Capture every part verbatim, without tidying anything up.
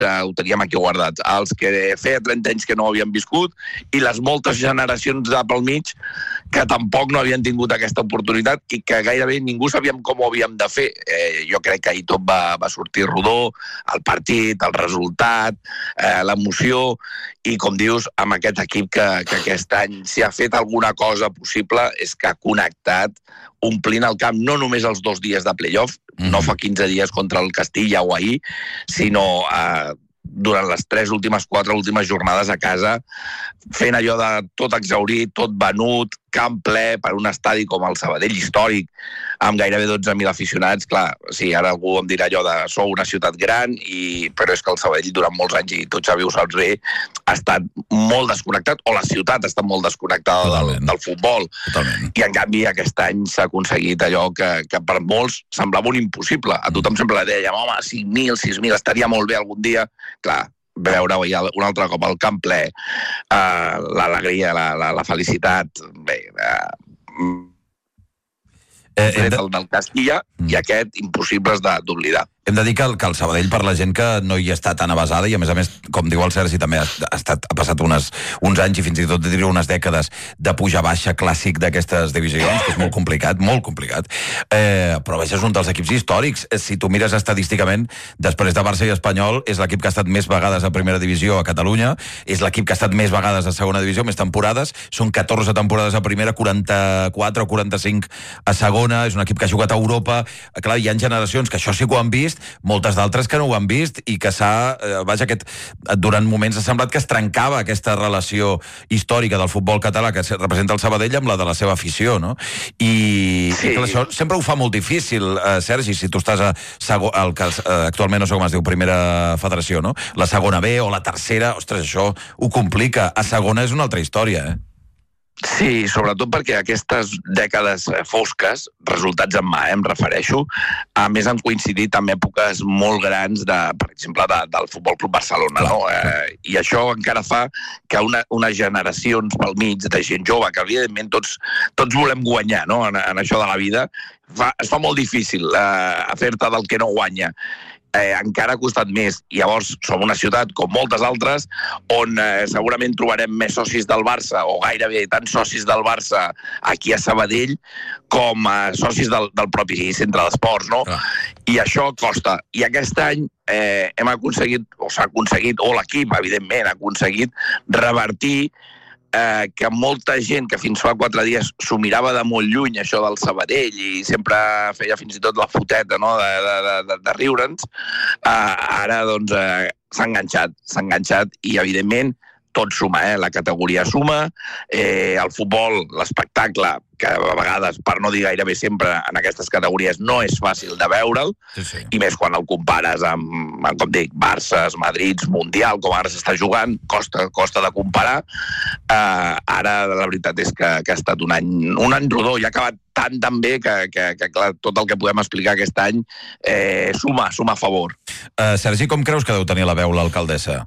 ho teníem aquí guardats. Els que feia trenta anys que no ho havien viscut i les moltes generacions de pel mig que tampoc no havien tingut aquesta oportunitat i que gairebé ningú sabíem com ho havíem de fer. Eh, jo crec que ahir tot va, va sortir rodó, el partit, el resultat, eh, l'emoció, i com dius, amb aquest equip que, que aquest any si ha fet alguna cosa possible és que ha connectat omplint el camp no només els dos dies de playoff, mm-hmm. no fa quinze dies contra el Castilla o ahir, sinó eh, durant les tres últimes, quatre últimes jornades a casa, fent allò de tot exhaurit, tot venut, camp ple per un estadi com el Sabadell històric, amb gairebé dotze mil aficionats. Clar, sí, ara algú em dirà allò de sou una ciutat gran, i, però és que el Sabadell durant molts anys, i tu, Xavi, ho saps bé, ha estat molt desconnectat, o la ciutat està molt desconnectada del, del futbol. Totalment. I en canvi aquest any s'ha aconseguit allò que, que per molts semblava un impossible. A tothom sempre deia, home, cinc mil, sis mil, estaria molt bé algun dia. Clar, veure un altre cop el camp ple, uh, l'alegria, la, la, la felicitat, bé, uh, eh, de... el del Castilla, mm. i aquest impossibles d'oblidar. Hem de dir que el, que el Sabadell, per la gent que no hi està tan avasada, i a més a més, com diu el Sergi, també ha, ha, estat, ha passat unes, uns anys i fins i tot diria unes dècades de puja-baixa clàssic d'aquestes divisions, que és molt complicat, molt complicat. Eh, però vaja, és un dels equips històrics. Si tu mires estadísticament, després de Barça i Espanyol, és l'equip que ha estat més vegades a primera divisió a Catalunya, és l'equip que ha estat més vegades a segona divisió, més temporades, són catorze temporades a primera, quaranta-quatre o quaranta-cinc a segona, és un equip que ha jugat a Europa. Clar, hi ha generacions que això sí que ho han vist, moltes d'altres que no ho han vist, i que s'ha, eh, vaja, aquest, durant moments ha semblat que es trencava aquesta relació històrica del futbol català que representa el Sabadell amb la de la seva afició, no? I, sí. i clar, això sempre ho fa molt difícil, eh, Sergi, si tu estàs a segon, el que eh, actualment no sé com es diu, primera federació, no? La segona B o la tercera, ostres, això ho complica. A segona és una altra història, eh? Sí, sobretot perquè aquestes dècades fosques, resultats en mà, eh, em refereixo, a més han coincidit amb èpoques molt grans, de, per exemple, de, del Futbol Club Barcelona, clar, no? Eh, I això encara fa que una, unes generacions pel mig de gent jove, que evidentment tots, tots volem guanyar, no? en, en això de la vida, fa, es fa molt difícil eh, fer-te del que no guanya. Eh, encara ha costat més. I llavors som una ciutat, com moltes altres, on eh, segurament trobarem més socis del Barça, o gairebé tants socis del Barça aquí a Sabadell, com eh, socis del, del propi centre d'esports, no? Ah. I això costa. I aquest any eh, hem aconseguit, o s'ha aconseguit, o l'equip, evidentment, ha aconseguit revertir Eh, que molta gent que fins fa quatre dies s'ho mirava de molt lluny, això del Sabadell, i sempre feia fins i tot la foteta, no?, de, de, de, de riure'ns, eh, ara doncs eh, s'ha enganxat, s'ha enganxat, i evidentment tot suma, eh? La categoria suma, eh, el futbol, l'espectacle, que a vegades, per no dir gairebé sempre, en aquestes categories no és fàcil de veure'l, sí, sí. I més quan el compares amb, amb com dic, Barças, Madrids, Mundial, com ara s'està jugant, costa, costa de comparar. Eh, ara, la veritat és que, que ha estat un any, un any rodó, i ha acabat tan tan bé que, que, que clar, tot el que podem explicar aquest any eh, suma, suma a favor. Uh, Sergi, com creus que deu tenir la veu l'alcaldessa?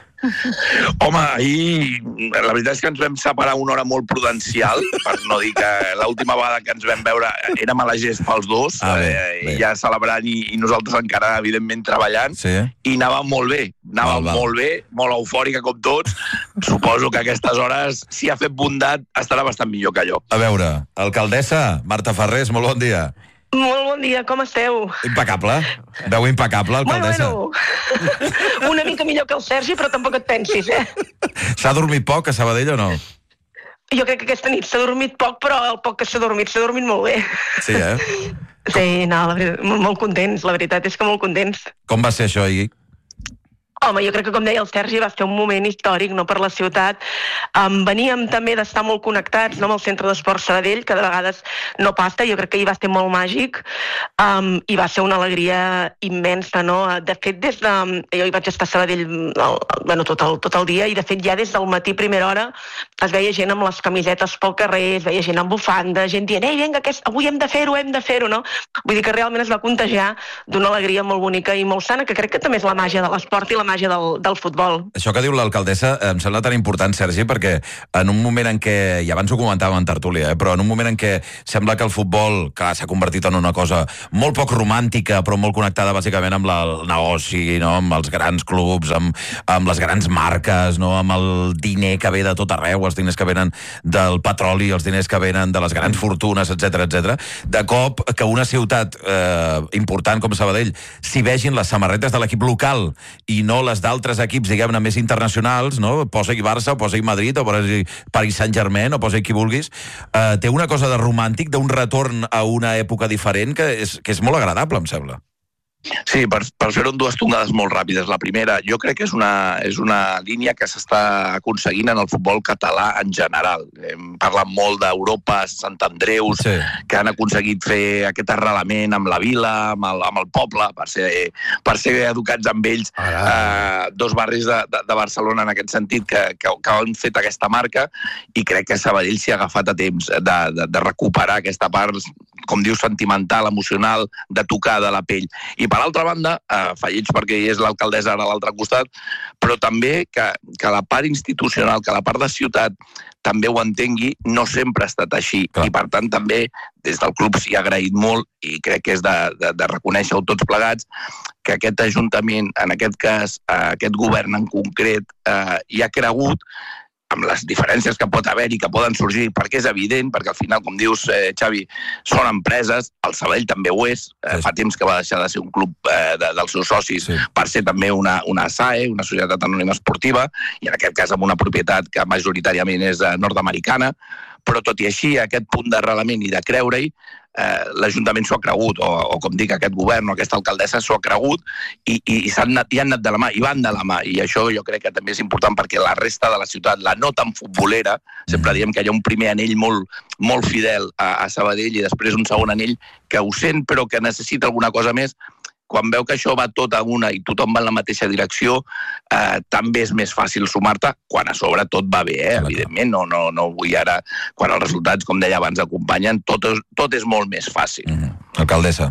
Home, ahir la veritat és que ens vam separar una hora molt prudencial, per no dir que l'última vegada que ens vam veure érem a la gest pels dos, ah, bé, eh, bé. ja celebrant i, i nosaltres encara, evidentment, treballant, sí. I anava molt bé, anava val, val. molt bé, molt eufòrica com tots. Suposo que a aquestes hores, si ha fet bondat, estarà bastant millor que allò. A veure, alcaldessa, Marta Ferrés, molt bon dia. Molt bon dia, com esteu? Impecable. Veu impecable, alcaldessa. Bueno, bueno, una mica millor que el Sergi, però tampoc et pensis, eh? S'ha dormit poc a Sabadell o no? Jo crec que aquesta nit s'ha dormit poc, però el poc que s'ha dormit, s'ha dormit molt bé. Sí, eh? Sí, no, la veritat, molt contents, la veritat és que molt contents. Com va ser això ahir? Home, jo crec que, com deia el Sergi, va ser un moment històric, no, per la ciutat. Um, veníem també d'estar molt connectats, no, amb el Centre d'Esport Sabadell, que de vegades no passa. Jo crec que ahir va ser molt màgic, um, i va ser una alegria immensa, no? De fet, des de... Jo hi vaig estar a Sabadell el, bueno, tot, el, tot el dia, i de fet ja des del matí, primera hora, es veia gent amb les camisetes pel carrer, es veia gent amb bufanda, gent dient, ei, vinga, aquest, avui hem de fer-ho, hem de fer-ho, no? Vull dir que realment es va contagiar d'una alegria molt bonica i molt sana, que crec que també és la màgia de l'esport i la màgia màgia del, del futbol. Això que diu l'alcaldessa em sembla tan important, Sergi, perquè en un moment en què, i abans ho comentàvem en tertúlia, eh, però en un moment en què sembla que el futbol, clar, s'ha convertit en una cosa molt poc romàntica, però molt connectada bàsicament amb la, el negoci, no? Amb els grans clubs, amb, amb les grans marques, no? Amb el diner que ve de tot arreu, els diners que venen del petroli, els diners que venen de les grans fortunes, etcètera, etcètera. De cop que una ciutat eh, important com Sabadell s'hi vegin les samarretes de l'equip local i no les d'altres equips, diguem-ne, més internacionals, no? Posa-hi Barça, posa-hi Madrid, o posa-hi Paris Saint-Germain, o posa-hi qui vulguis, eh, té una cosa de romàntic, d'un retorn a una època diferent que és, que és molt agradable, em sembla. Sí, per, per fer-ho en dues tongades molt ràpides. La primera, jo crec que és una, és una línia que s'està aconseguint en el futbol català en general. Hem parlat molt d'Europa, Sant Andreus, sí, que han aconseguit fer aquest arrelament amb la vila, amb el, amb el poble, per ser, per ser educats amb ells. Eh, dos barris de, de, de Barcelona en aquest sentit que, que, que han fet aquesta marca, i crec que Sabadell s'hi ha agafat a temps de, de, de recuperar aquesta part, com diu, sentimental, emocional, de tocar de la pell. I per l'altra banda, eh, fallits perquè hi és l'alcaldessa ara a l'altre costat, però també que, que la part institucional, que la part de ciutat també ho entengui, no sempre ha estat així. Clar. I per tant també des del club s'hi ha agraït molt, i crec que és de, de, de reconèixer-ho tots plegats, que aquest ajuntament, en aquest cas, eh, aquest govern en concret, eh, hi ha cregut, amb les diferències que pot haver i que poden sorgir, perquè és evident, perquè al final, com dius, eh, Xavi, són empreses, el Sabadell també ho és, eh, fa temps que va deixar de ser un club eh, de, dels seus socis, sí, per ser també una, una S A E, una societat anònima esportiva, i en aquest cas amb una propietat que majoritàriament és eh, nord-americana, però tot i així, aquest punt d'arrelament i de creure-hi, eh, l'Ajuntament s'ho ha cregut, o, o com dic, aquest govern o aquesta alcaldessa s'ho ha cregut, i, i, i, s'han anat, i han anat de la mà, i van de la mà, i això jo crec que també és important perquè la resta de la ciutat, la no tan futbolera, sempre diem que hi ha un primer anell molt, molt fidel a, a Sabadell i després un segon anell que ho sent però que necessita alguna cosa més. Quan veu que això va tot a una i tothom va en la mateixa direcció, eh, també és més fàcil sumar-te, quan a sobre tot va bé, eh? Evidentment, no, no, no vull ara, quan els resultats, com deia abans, acompanyen, tot, tot és molt més fàcil. Mm-hmm. Alcaldessa.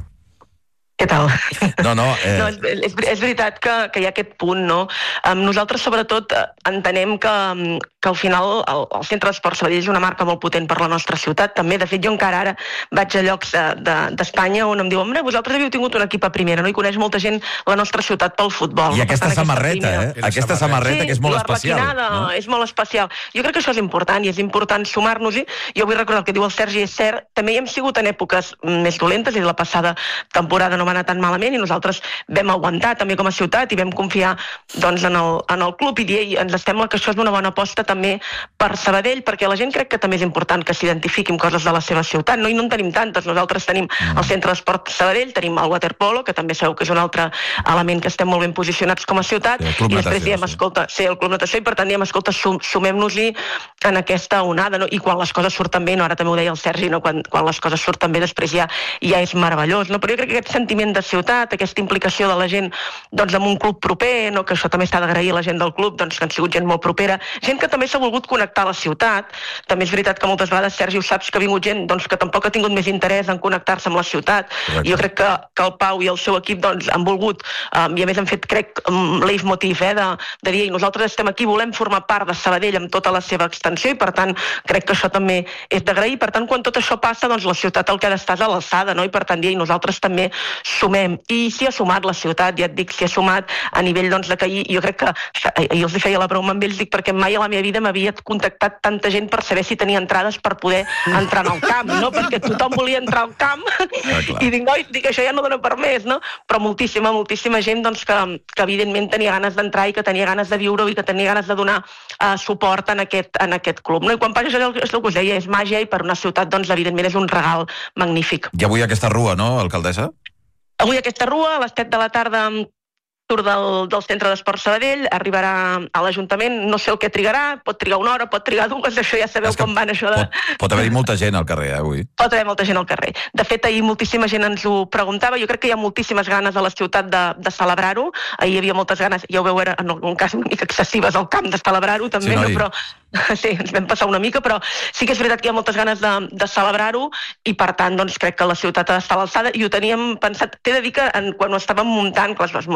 Què tal? No, no, eh... no és, és, és veritat que, que hi ha aquest punt, no? Um, nosaltres, sobretot, entenem que, que al final el, el Centre d'Esport Sabadell és una marca molt potent per la nostra ciutat. També, de fet, jo encara ara vaig a llocs d'Espanya de, on em diuen, home, vosaltres havíeu tingut un equip a primera, no? I coneix molta gent la nostra ciutat pel futbol. I no? aquesta tant, samarreta, aquesta eh? Aquesta samarreta, sí, que és molt especial. No? És molt especial. Jo crec que això és important, i és important sumar-nos-hi. Jo vull recordar el que diu el Sergi, és cert, també hi hem sigut en èpoques més dolentes, i la passada temporada no va anar tan malament, i nosaltres vam aguantar també com a ciutat i vam confiar doncs, en, el, en el club, i dir, ens sembla que això és una bona aposta també per Sabadell, perquè la gent crec que també és important que s'identifiqui amb coses de la seva ciutat, no? I no en tenim tantes. Nosaltres tenim mm. el Centre d'Esport Sabadell, tenim el waterpolo, que també sabeu que és un altre element que estem molt ben posicionats com a ciutat, sí, i després diem, sí. escolta, sí, el club natació, i per tant diem, escolta, sum, sumem-nos-hi en aquesta onada, no? I quan les coses surten bé, no? Ara també ho deia el Sergi, no? quan, quan les coses surten bé després ja, ja és meravellós, no? Però jo crec que aquest sentiment de ciutat, aquesta implicació de la gent doncs, en un club proper, no? Que això també està d'agrair a la gent del club, doncs, que han sigut gent molt propera, gent que també s'ha volgut connectar a la ciutat. També és veritat que moltes vegades, Sergi, ho saps, que ha vingut gent doncs, que tampoc ha tingut més interès en connectar-se amb la ciutat. Correcte. Jo crec que, que el Pau i el seu equip doncs, han volgut, um, i a més han fet, crec, um, leitmotiv, eh, de, de dir, nosaltres estem aquí, volem formar part de Sabadell amb tota la seva extensió, i per tant crec que això també és d'agrair. Per tant, quan tot això passa, doncs la ciutat el que ha d'estar és a l'alçada, no? I per tant, dir, nosaltres també sumem. I s'hi ha sumat la ciutat, ja et dic, s'hi ha sumat a nivell doncs, de que ahir, jo crec que ahir els feia la broma amb ells, dic, perquè mai a la meva vida m'havia contactat tanta gent per saber si tenia entrades per poder entrar al camp, no? Perquè tothom volia entrar al camp, ah, i dic, no, dic, això ja no dona per més, no? Però moltíssima, moltíssima gent doncs, que, que evidentment tenia ganes d'entrar i que tenia ganes de viure i que tenia ganes de donar uh, suport en aquest, en aquest club, no? I quan passa això, és el que us deia, és màgia, i per una ciutat, doncs, evidentment, és un regal magnífic. I avui aquesta rua, no, alcaldessa? Avui aquesta rua, a les set de la tarda, tour del, del Centre d'Esport Sabadell, arribarà a l'Ajuntament, no sé el que trigarà, pot trigar una hora, pot trigar dues, això ja sabeu com van això de... Pot, pot haver-hi molta gent al carrer, eh, avui. Pot haver molta gent al carrer. De fet, ahir moltíssima gent ens ho preguntava, jo crec que hi ha moltíssimes ganes a la ciutat de, de celebrar-ho, ahir hi havia moltes ganes, ja ho veu, era en algun cas una mica excessives al camp de celebrar-ho, també, sí, no, però... Sí, ens vam passar una mica, però sí que és veritat que hi ha moltes ganes de, de celebrar-ho, i per tant, doncs, crec que la ciutat ha d'estar a l'alçada, i ho teníem pensat, t'he de dir que en, quan ho estàvem muntant, clar, es munten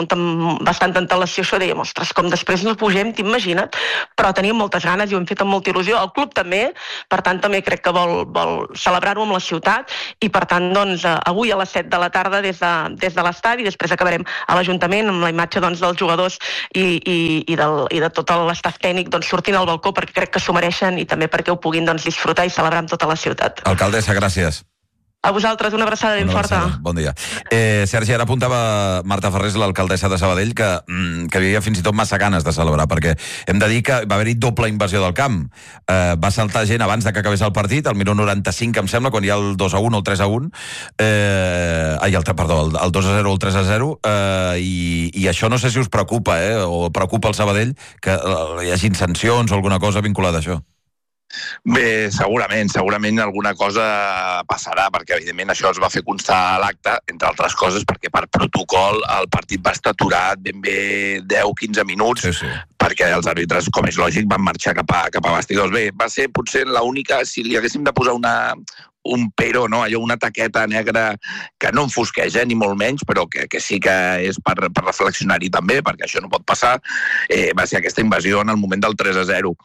amb bastanta antelació això, dèiem, ostres, com després no pugem, t'imagina't, però teníem moltes ganes i ho hem fet amb molta il·lusió. El club també, per tant, també crec que vol, vol celebrar-ho amb la ciutat i, per tant, doncs, avui a les set de la tarda des de, des de l'estadi, després acabarem a l'Ajuntament amb la imatge doncs, dels jugadors i, i, i, del, i de tot l'estaf tècnic doncs, sortint al balcó perquè crec que s'ho mereixen i també perquè ho puguin doncs, disfrutar i celebrar amb tota la ciutat. Alcaldessa, gràcies. A vosaltres, una abraçada ben una forta. Abraçada. Bon dia. Eh, Sergi, ara apuntava Marta Ferrés, l'alcaldessa de Sabadell, que, mm, que havia fins i tot massa ganes de celebrar, perquè hem de dir que va haver-hi doble invasió del camp. Eh, va saltar gent abans de que acabés el partit, al minut noranta-cinc, em sembla, quan hi ha el dos a un o el tres a un. Eh, ai, el, perdó, el, el dos a zero o el tres a zero. Eh, i, I això no sé si us preocupa, eh, o preocupa el Sabadell, que eh, hi hagi sancions o alguna cosa vinculada a això. Bé, segurament, segurament alguna cosa passarà, perquè evidentment això es va fer constar a l'acte, entre altres coses perquè per protocol el partit va estar aturat ben bé deu a quinze minuts, sí, sí. Perquè els àrbitres, com és lògic, van marxar cap a, cap a vestidors. Bé, va ser potser l'única, si li haguéssim de posar una, un pero, no? Allò, una taqueta negra que no enfosqueja, ni molt menys, però que, que sí que és per, per reflexionar-hi també, perquè això no pot passar, eh, va ser aquesta invasió en el moment del tres a zero.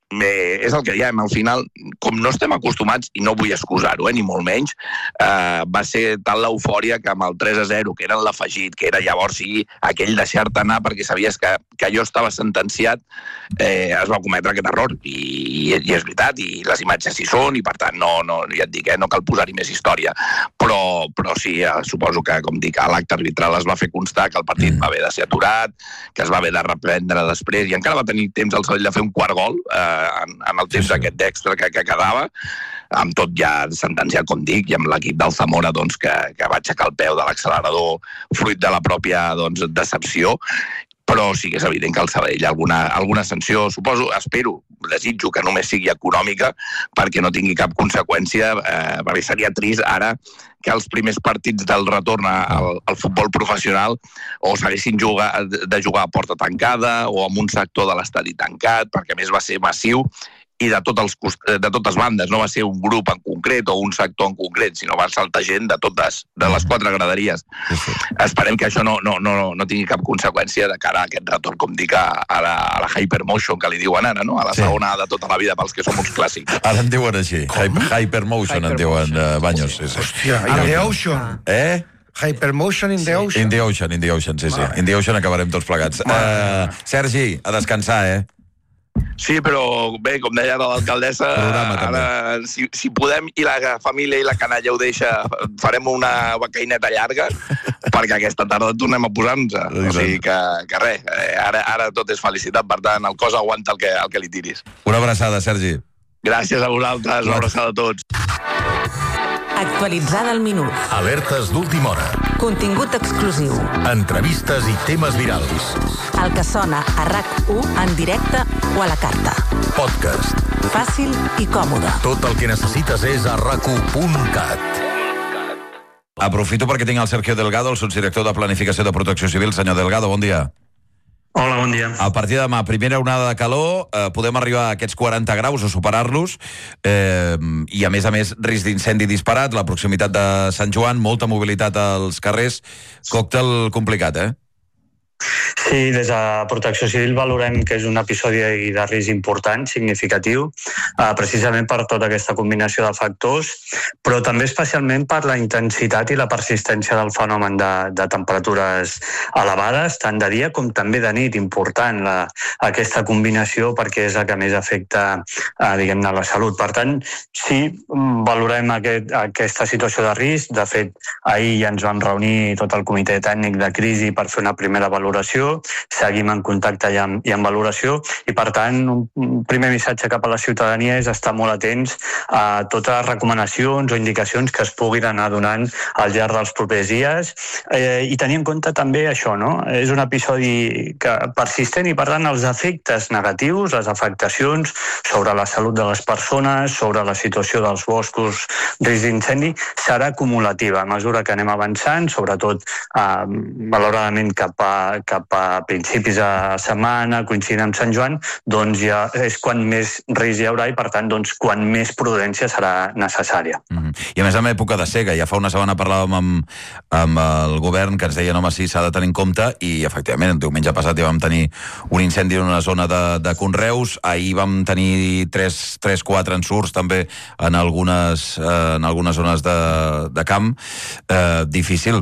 Eh, és el que diem, al final, com no estem acostumats, i no vull excusar-ho, eh, ni molt menys, eh, va ser tal l'eufòria que amb el tres a zero, que era l'afegit, que era llavors sí, aquell deixar-te anar perquè sabies que, que allò estava sentenciat, eh, es va cometre aquest error, i, i és veritat, i les imatges hi són, i per tant, no, no, ja et dic, eh, no cal posar-hi més història, però, però sí, eh, suposo que, com dic, a l'acte arbitral es va fer constar que el partit va haver de ser aturat, que es va haver de reprendre després, i encara va tenir temps el Sabadell de fer un quart gol, eh, En, en el temps sí, sí. aquest d'extra que, que quedava, amb tot ja sentenciat, com dic, i amb l'equip del Zamora doncs, que, que va aixecar el peu de l'accelerador fruit de la pròpia doncs, decepció, però sí que és evident que el Sabadell alguna, alguna sanció, suposo, espero, desitjo que només sigui econòmica perquè no tingui cap conseqüència, eh, perquè seria trist ara que els primers partits del retorn al, al futbol professional o s'haguessin de jugar a porta tancada o amb un sector de l'estadi tancat, perquè a més va ser massiu i de, tot els, de totes bandes, no va ser un grup en concret o un sector en concret, sinó va saltar gent de totes, de les quatre graderies. Sí, sí. Esperem que això no, no, no, no tingui cap conseqüència de cara a aquest retorn, com dic, a, a, la, a la Hypermotion, que li diuen ara, no? A la sí. segona de tota la vida pels que som uns clàssics. Ara en diuen així, Hyper, Hypermotion en diuen uh, Baños. Sí, sí. Hòstia, in the ocean. Eh? Hypermotion in the ocean. In the ocean, in the ocean, sí, sí. In the ocean acabarem tots plegats. Uh, Sergi, a descansar, eh? Sí, però bé, com deia l'alcaldessa, ara, si, si podem i la família i la canalla ho deixa, farem una becaineta llarga perquè aquesta tarda tornem a posar-nos. O sigui que, que res, ara, ara tot és felicitat, per tant, el cos aguanta el que, el que li tiris. Una abraçada, Sergi. Gràcies a vosaltres, una abraçada a tots. Actualitzada al minut. Alertes d'última hora. Contingut exclusiu. Entrevistes i temes virals. El que sona a RAC u en directe o a la carta. Podcast. Fàcil i còmode. Tot el que necessites és a rac u punt cat. Aprofito perquè tinc el Sergio Delgado, el subdirector de Planificació de Protecció Civil. Senyor Delgado, bon dia. Hola, bon dia. A partir de demà, primera onada de calor, eh, podem arribar a aquests quaranta graus o superar-los, eh, i a més a més risc d'incendi disparat, la proximitat de Sant Joan, molta mobilitat als carrers, còctel complicat, eh? Sí, des de Protecció Civil valorem que és un episodi de risc important, significatiu, eh, precisament per tota aquesta combinació de factors, però també especialment per la intensitat i la persistència del fenomen de, de temperatures elevades, tant de dia com també de nit. Important la, aquesta combinació perquè és la que més afecta eh, diguem-ne, la salut. Per tant, sí, valorem aquest, aquesta situació de risc. De fet, ahir ja ens vam reunir tot el comitè tècnic de crisi per fer una primera valoració. Seguim en contacte i en, i en valoració i, per tant, un primer missatge cap a la ciutadania és estar molt atents a totes les recomanacions o indicacions que es puguin anar donant al llarg dels propers dies, eh, i tenir en compte també això, no? És un episodi que persistent i, per tant, els efectes negatius, les afectacions sobre la salut de les persones, sobre la situació dels boscos, risc d'incendi, serà acumulativa a mesura que anem avançant, sobretot eh, valoradament cap a, cap a principis de setmana, coincidint amb Sant Joan, doncs ja és quan més risc hi haurà i, per tant, doncs, quan més prudència serà necessària. Mm-hmm. I a més, en època de sega, ja fa una setmana parlàvem amb, amb el govern que ens deien, home, sí, s'ha de tenir en compte, i efectivament, el diumenge passat ja vam tenir un incendi en una zona de, de conreus, ahir vam tenir tres, quatre ensurts també en algunes, eh, en algunes zones de, de camp. Eh, difícil.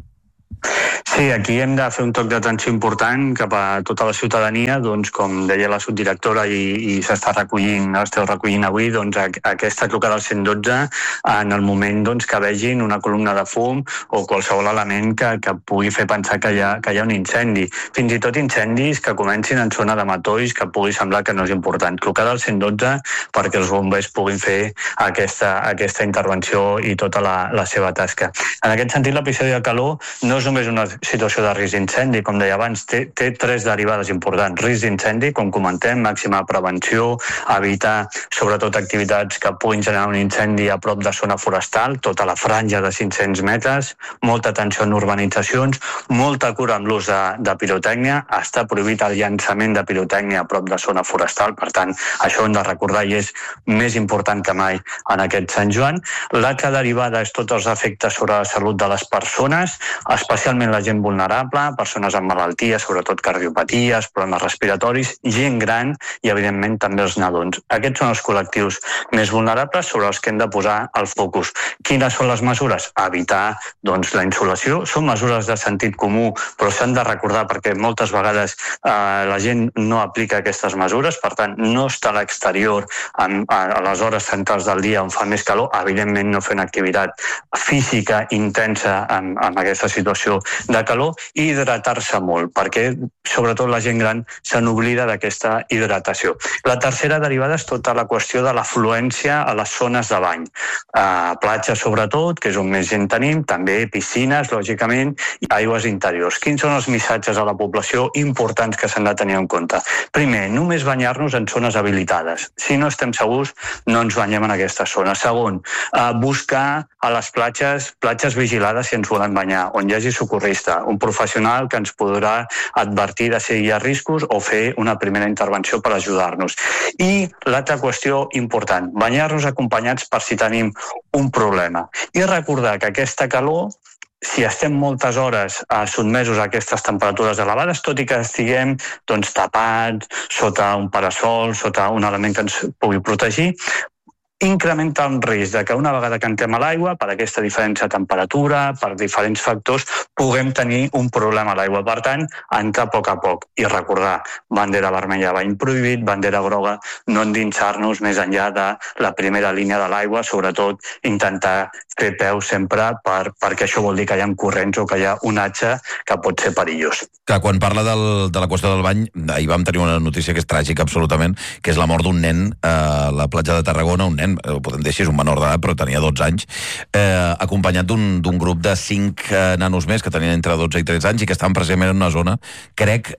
Sí, aquí hem de fer un toc d'atenció important cap a tota la ciutadania, doncs, com deia la subdirectora i, i s'està recollint, esteu recollint avui, doncs, aquesta trucada al cent dotze en el moment doncs, que vegin una columna de fum o qualsevol element que, que pugui fer pensar que hi, ha, que hi ha un incendi. Fins i tot incendis que comencin en zona de matolls, que pugui semblar que no és important. Trucada al cent dotze perquè els bombers puguin fer aquesta, aquesta intervenció i tota la, la seva tasca. En aquest sentit, l'episodi de calor no és només una situació de risc d'incendi, com deia abans, té, té tres derivades importants. Risc d'incendi, com comentem, màxima prevenció, evitar sobretot activitats que puguin generar un incendi a prop de zona forestal, tota la franja de cinc-cents metres, molta atenció en urbanitzacions, molta cura amb l'ús de, de pirotècnia, està prohibit el llançament de pirotècnia a prop de zona forestal, per tant, això ho hem de recordar i és més important que mai en aquest Sant Joan. L'altra derivada és tots els efectes sobre la salut de les persones, especialment la gent vulnerable, persones amb malalties, sobretot cardiopaties, problemes respiratoris, gent gran i, evidentment, també els nadons. Aquests són els col·lectius més vulnerables sobre els que hem de posar el focus. Quines són les mesures? Evitar doncs, la insolació. Són mesures de sentit comú, però s'han de recordar perquè moltes vegades eh, la gent no aplica aquestes mesures, per tant, no està a l'exterior a, a les hores centrals del dia on fa més calor, evidentment no fer una activitat física intensa en, en aquesta situació de calor, i hidratar-se molt, perquè sobretot la gent gran se n'oblida d'aquesta hidratació. La tercera derivada és tota la qüestió de l'afluència a les zones de bany. A platges sobretot, que és on més gent tenim, també piscines, lògicament, i aigües interiors. Quins són els missatges a la població importants que s'han de tenir en compte? Primer, només banyar-nos en zones habilitades. Si no estem segurs, no ens banyem en aquestes zones. Segon, buscar a les platges, platges vigilades si ens volen banyar, on hi hagi socorrista, un professional que ens podrà advertir de si hi ha riscos o fer una primera intervenció per ajudar-nos. I l'altra qüestió important, banyar-nos acompanyats per si tenim un problema. I recordar que aquesta calor, si estem moltes hores eh, sotmesos a aquestes temperatures elevades, tot i que estiguem doncs, tapats, sota un parasol, sota un element que ens pugui protegir, incrementa el risc de que una vegada que entrem a l'aigua, per aquesta diferència de temperatura, per diferents factors, puguem tenir un problema a l'aigua. Per tant, entrar a poc a poc i recordar, bandera vermella, bany prohibit, bandera groga, no endinsar-nos més enllà de la primera línia de l'aigua, sobretot intentar fer peu sempre per, perquè això vol dir que hi ha corrents o que hi ha onatge que pot ser perillós. Que quan parla del, de la qüestió del bany, ahir vam tenir una notícia que és tràgica absolutament, que és la mort d'un nen a la platja de Tarragona, un nen, ho podem dir així, és un menor d'edat, però tenia dotze anys, eh, acompanyat d'un grup de cinc eh, nanos més que tenien entre dotze i tretze anys i que estaven precisament en una zona, crec,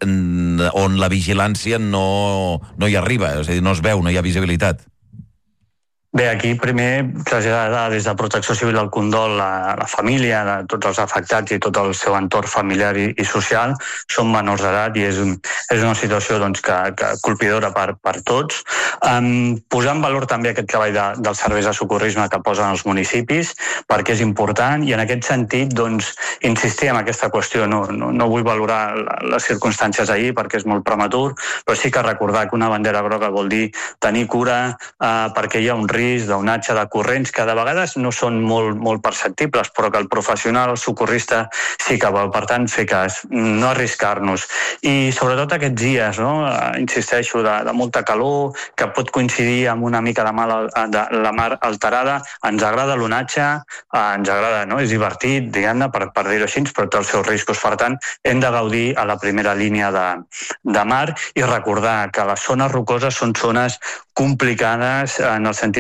on la vigilància no, no hi arriba, és a dir, no es veu, no hi ha visibilitat. Bé, aquí primer traslladar des de Protecció Civil el condol a la família, a tots els afectats i tot el seu entorn familiar i, i social. Són menors d'edat i és, un, és una situació doncs, que, que colpidora per, per tots. Um, posar en valor també aquest treball de, dels serveis de socorrisme que posen els municipis, perquè és important, i en aquest sentit doncs, insistir en aquesta qüestió. No, no, no vull valorar les circumstàncies ahir perquè és molt prematur, però sí que recordar que una bandera groga vol dir tenir cura uh, perquè hi ha un risc d'onatge de corrents que de vegades no són molt, molt perceptibles, però que el professional, el socorrista, sí que vol. Per tant, fer cas, no arriscar-nos. I sobretot aquests dies, no? Insisteixo, de, de molta calor, que pot coincidir amb una mica de, mal, de la mar alterada, ens agrada l'onatge, ens agrada, no? És divertit, diguem-ne, per, per dir-ho així, però té els seus riscos. Per tant, hem de gaudir a la primera línia de, de mar i recordar que les zones rocoses són zones complicades en el sentit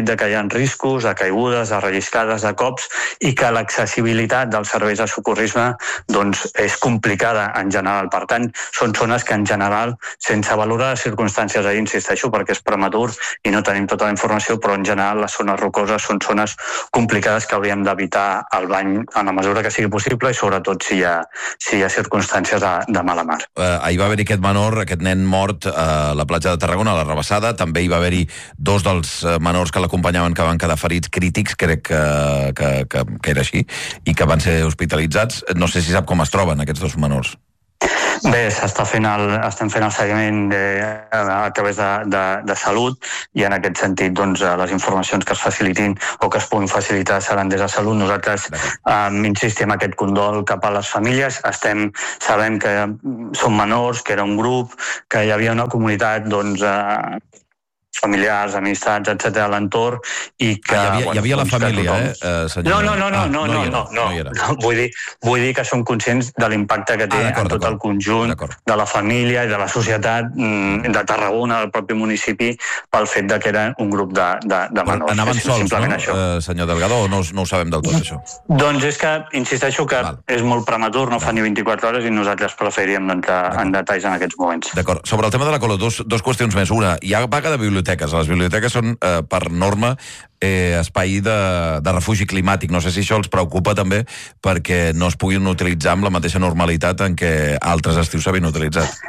de que hi ha riscos de caigudes, de relliscades, de cops, i que l'accessibilitat dels serveis de socorrisme doncs, és complicada en general. Per tant, són zones que en general, sense valorar les circumstàncies, ahir insisteixo perquè és prematur i no tenim tota la informació, però en general les zones rocoses són zones complicades que hauríem d'evitar el bany en la mesura que sigui possible i sobretot si hi ha, si hi ha circumstàncies de, de mala mar. Uh, ahir va haver-hi aquest menor, aquest nen mort a la platja de Tarragona, a la Rabassada. També hi va haver-hi dos dels menors que l'acompanyaven que van quedar ferits crítics, crec que, que, que, que era així, i que van ser hospitalitzats. No sé si sap com es troben aquests dos menors. Bé, s'està fent el, estem fent el seguiment de, a través de, de, de salut i en aquest sentit doncs, les informacions que es facilitin o que es puguin facilitar seran des de salut. Nosaltres um, insistim en aquest condol cap a les famílies. Estem, sabem que són menors, que era un grup, que hi havia una comunitat doncs, uh, familiars, amistats, etcètera a l'entorn i que... Ah, hi havia, bueno, hi havia la doncs, família, tothom... eh, uh, senyor? No, no, no, no, ah, no, no, no, no, no, no. Vull, dir, vull dir que som conscients de l'impacte que té ah, en tot el conjunt de la família i de la societat de Tarragona, del propi municipi, pel fet de que era un grup de, de, de menors. Anaven sols, no, uh, senyor Delgado, o no, no ho sabem del tot, això? Doncs és que, insisteixo que Val. és molt prematur, no fa ni vint-i-quatre hores i nosaltres preferiríem entrar en detalls en aquests moments. D'acord. Sobre el tema de la colo, dos, dos qüestions més. Una, hi ha vaga de biblioteques. A les biblioteques són, eh, per norma, eh, espai de, de refugi climàtic. No sé si això els preocupa també perquè no es puguin utilitzar amb la mateixa normalitat en què altres estius s'havien utilitzat.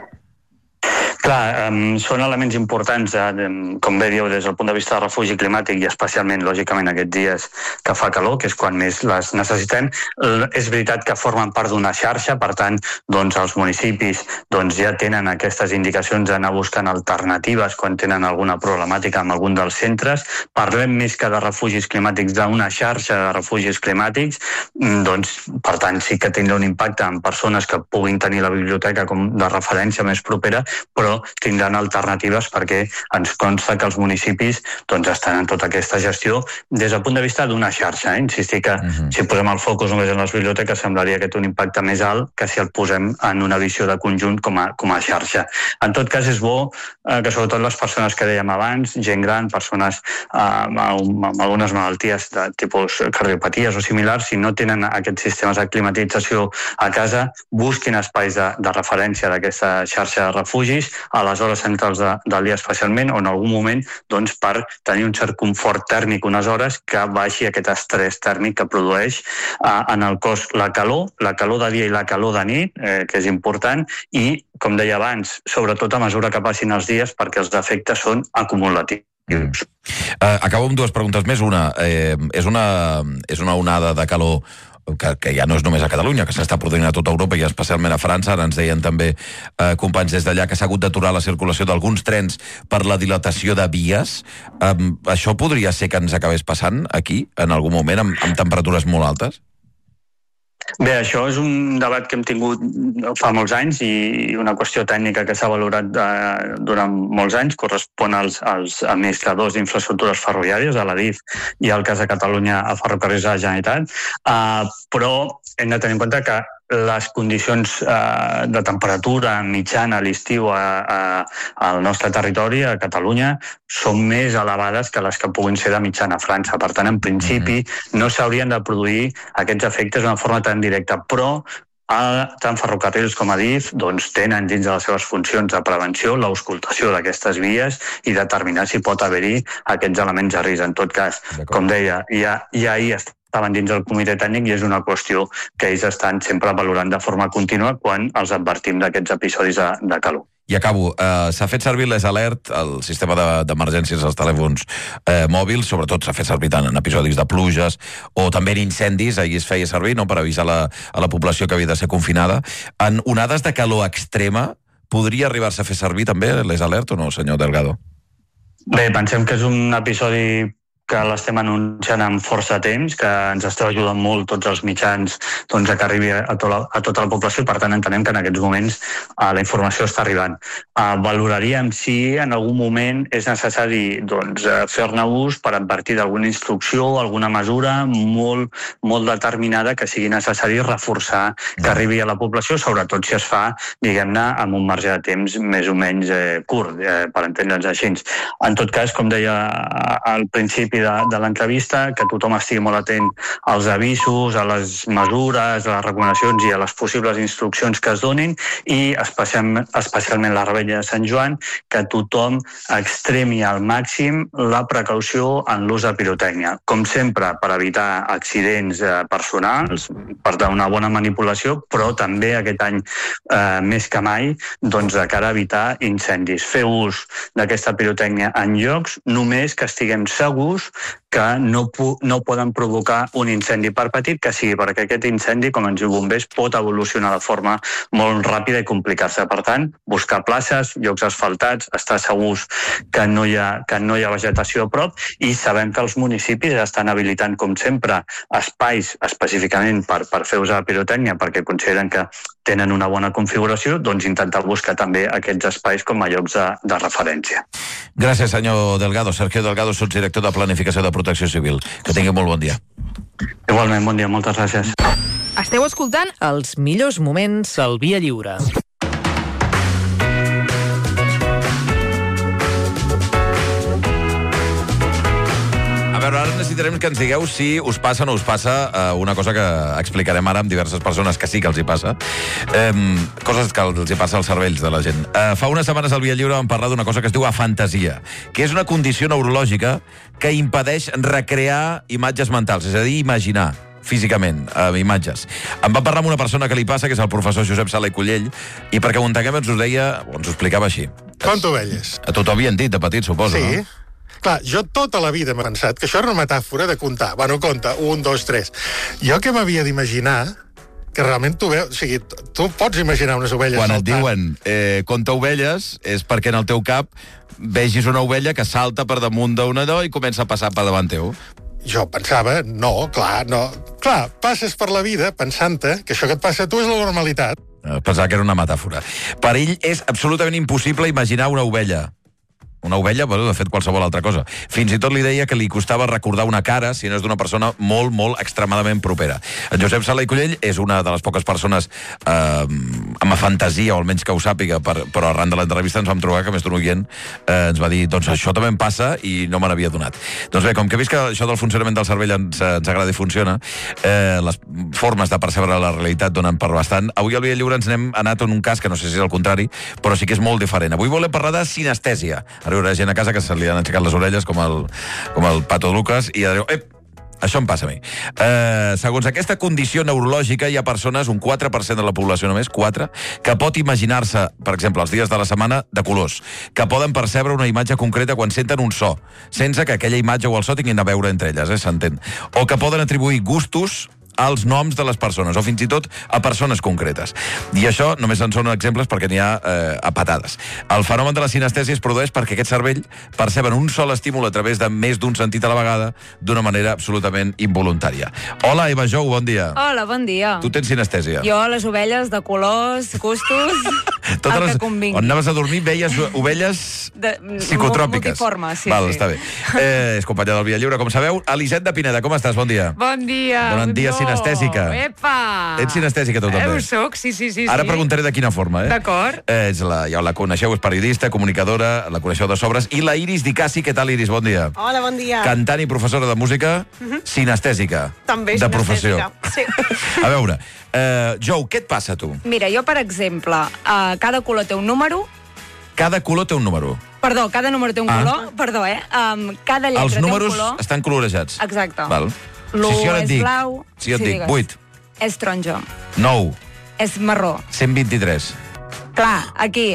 Clar, um, són elements importants, eh, com bé diu, des del punt de vista de refugi climàtic i especialment, lògicament, aquests dies que fa calor, que és quan més les necessitem. És veritat que formen part d'una xarxa, per tant, doncs, els municipis doncs, ja tenen aquestes indicacions d'anar buscant alternatives quan tenen alguna problemàtica amb algun dels centres. Parlem més que de refugis climàtics, d'una xarxa de refugis climàtics, doncs, per tant, sí que tindrà un impacte en persones que puguin tenir la biblioteca com de referència més propera, però tindran alternatives perquè ens consta que els municipis doncs, estan en tota aquesta gestió des del punt de vista d'una xarxa. Eh? Insistir que uh-huh. si posem el focus només en les biblioteques semblaria que té un impacte més alt que si el posem en una visió de conjunt com a, com a xarxa. En tot cas, és bo eh, que sobretot les persones que dèiem abans, gent gran, persones eh, amb, amb algunes malalties de tipus cardiopaties o similars, si no tenen aquests sistemes de climatització a casa, busquin espais de, de referència d'aquesta xarxa de refugis a les hores centrals de, del dia especialment, o en algun moment doncs, per tenir un cert confort tèrmic unes hores que baixi aquest estrès tèrmic que produeix eh, en el cos la calor, la calor de dia i la calor de nit, eh, que és important, i, com deia abans, sobretot a mesura que passin els dies, perquè els efectes són acumulatius. Mm. Uh, acabo amb dues preguntes més. Una, eh, és una, és una onada de calor Que, que ja no és només a Catalunya, que s'està produint a tota Europa i especialment a França. Ara ens deien també eh, companys des d'allà que s'ha hagut d'aturar la circulació d'alguns trens per la dilatació de vies. Um, això podria ser que ens acabés passant aquí, en algun moment, amb, amb temperatures molt altes? Bé, això és un debat que hem tingut fa molts anys i una qüestió tècnica que s'ha valorat eh, durant molts anys. Correspon als, als administradors d'infraestructures ferroviàries, a l'A D I F i al cas de Catalunya a Ferrocarrils de la Generalitat, uh, però hem de tenir en compte que les condicions eh, de temperatura mitjana a l'estiu al nostre territori, a Catalunya, són més elevades que les que puguin ser de mitjana a França. Per tant, en principi, no s'haurien de produir aquests efectes d'una forma tan directa, però a, tant ferrocarrils com a D I F doncs, tenen dins de les seves funcions de prevenció l'auscultació d'aquestes vies i determinar si pot haver-hi aquests elements de risc. En tot cas, com deia, ja, ja hi està estaven dins del comitè tècnic i és una qüestió que ells estan sempre valorant de forma contínua quan els advertim d'aquests episodis de, de calor. I acabo. Uh, s'ha fet servir l'S Alert, el sistema d'emergències als telèfons eh, mòbils, sobretot s'ha fet servir tant en episodis de pluges o també en incendis, ahir es feia servir no, per avisar la, a la població que havia de ser confinada. En onades de calor extrema, podria arribar-se a fer servir també l'S Alert o no, senyor Delgado? Bé, pensem que és un episodi que l'estem anunciant amb força temps, que ens esteu ajudant molt tots els mitjans doncs, que arribi a, to la, a tota la població i per tant entenem que en aquests moments uh, la informació està arribant. Uh, valoraríem si en algun moment és necessari doncs, uh, fer-ne ús per advertir d'alguna instrucció o alguna mesura molt, molt determinada que sigui necessari reforçar que arribi a la població, sobretot si es fa, diguem-ne, amb un marge de temps més o menys eh, curt, eh, per entendre'ns així. En tot cas, com deia al principi principi de, de l'entrevista, que tothom estigui molt atent als avisos, a les mesures, a les recomanacions i a les possibles instruccions que es donin, i especialment, especialment la Rebella de Sant Joan, que tothom extremi al màxim la precaució en l'ús de pirotècnia. Com sempre, per evitar accidents eh, personals, per dar una bona manipulació, però també aquest any eh, més que mai, doncs de cara a evitar incendis. Fer ús d'aquesta pirotècnia en llocs només que estiguem segurs que no, no poden provocar un incendi, per petit que sigui, perquè aquest incendi, com ens diu bombers, pot evolucionar de forma molt ràpida i complicar-se. Per tant, buscar places, llocs asfaltats, estar segurs que no hi ha, que no hi ha vegetació a prop, i sabem que els municipis estan habilitant, com sempre, espais específicament per, per fer ús de la pirotècnia, perquè consideren que tenen una bona configuració, doncs intentar buscar també aquests espais com a llocs de, de referència. Gràcies, senyor Delgado. Sergio Delgado, sotsdirector de Planificació de Protecció Civil. Que tingui molt bon dia. Igualment, bon dia, moltes gràcies. Esteu escoltant els millors moments del Via Lliure. A veure, ara necessitarem que ens digueu si us passa o no us passa eh, una cosa que explicarem ara amb diverses persones que sí que els hi passa. Eh, coses que els hi passa als cervells de la gent. Eh, fa unes setmanes al Via Lliure vam parlar d'una cosa que es diu afantasia, que és una condició neurològica que impedeix recrear imatges mentals, és a dir, imaginar físicament, eh, imatges. Em va parlar amb una persona que li passa, que és el professor Josep Sala i Collell, i perquè ho entenguem ens ho deia, o ens ho explicava així. Conto ovelles. A tu t'ho havien dit de petit, suposo, Sí. no? Clar, jo tota la vida m'he pensat que això era una metàfora de comptar. Bueno, compta, un, dos, tres. Jo que m'havia d'imaginar que realment tu veus... O sigui, tu pots imaginar unes ovelles Quan et saltant. diuen eh, compta ovelles, és perquè en el teu cap vegis una ovella que salta per damunt d'un allò i comença a passar per davant teu. Jo pensava, no, clar, no. Clar, passes per la vida pensant-te que això que et passa a tu és la normalitat. Pensava que era una metàfora. Per ell és absolutament impossible imaginar una ovella. Una ovella, bueno, de fet, qualsevol altra cosa. Fins i tot li deia que li costava recordar una cara si no és d'una persona molt, molt extremadament propera. En Josep Sala i Collell és una de les poques persones eh, amb fantasia, o almenys que ho sàpiga, per, però arran de l'entrevista ens vam trobar que més d'un oient eh, ens va dir, doncs això també em passa i no me n'havia donat. Doncs bé, com que he vist que això del funcionament del cervell ens, ens agrada i funciona, eh, les formes de percebre la realitat donen per bastant. Avui al Via Lliure ens n'hem anat en un cas que no sé si és el contrari, però sí que és molt diferent. Avui volem parlar de sinestèsia. Ara hi haurà gent a casa que se li han aixecat les orelles com el, com el Pato Lucas i ja diu, ep, això em passa a mi. Eh, segons aquesta condició neurològica hi ha persones, un quatre per cent de la població només, quatre, que pot imaginar-se, per exemple, els dies de la setmana de colors, que poden percebre una imatge concreta quan senten un so, sense que aquella imatge o el so tinguin a veure entre elles, eh, s'entén. O que poden atribuir gustos als noms de les persones, o fins i tot a persones concretes. I això només en són exemples perquè n'hi ha eh, a patades. El fenomen de la sinestèsia es produeix perquè aquest cervell perceben un sol estímul a través de més d'un sentit a la vegada d'una manera absolutament involuntària. Hola, Eva Jou, bon dia. Hola, bon dia. Tu tens sinestèsia? Jo, les ovelles de colors, gustos, Totes el les... que convingui. On anaves a dormir veies ovelles de... psicotròpiques. Multiformes, sí, Val, sí. està bé. Eh, és companya del Via Lliure, com sabeu. Eliset de Pineda, com estàs? Bon dia. Bon dia. Bon dia, no. sinestèsica. Epa! Ets sinestèsica, tu també? Eh, ho soc, sí, sí, sí. Ara sí. preguntaré de quina forma, eh? D'acord. Eh, ets la, ja la coneixeu, és periodista, comunicadora, la coneixeu de sobres. I la Iris Dicassi, què tal, Iris? Bon dia. Hola, bon dia. Cantant i professora de música, uh-huh. sinestèsica. També de professió. Sí. A veure, eh, Jou, què et passa a tu? Mira, jo, per exemple, uh, cada color té un número. Cada color té un número. Perdó, cada número té un Ah. color. Perdó, eh? Um, cada lletra Els té un números color. estan colorejats. Exacte. Val. L'u si jo et és dic, blau. Si jo et Sí, dic digues. vuit, És taronja. nou, És marró. cent vint-i-tres. Clar, aquí.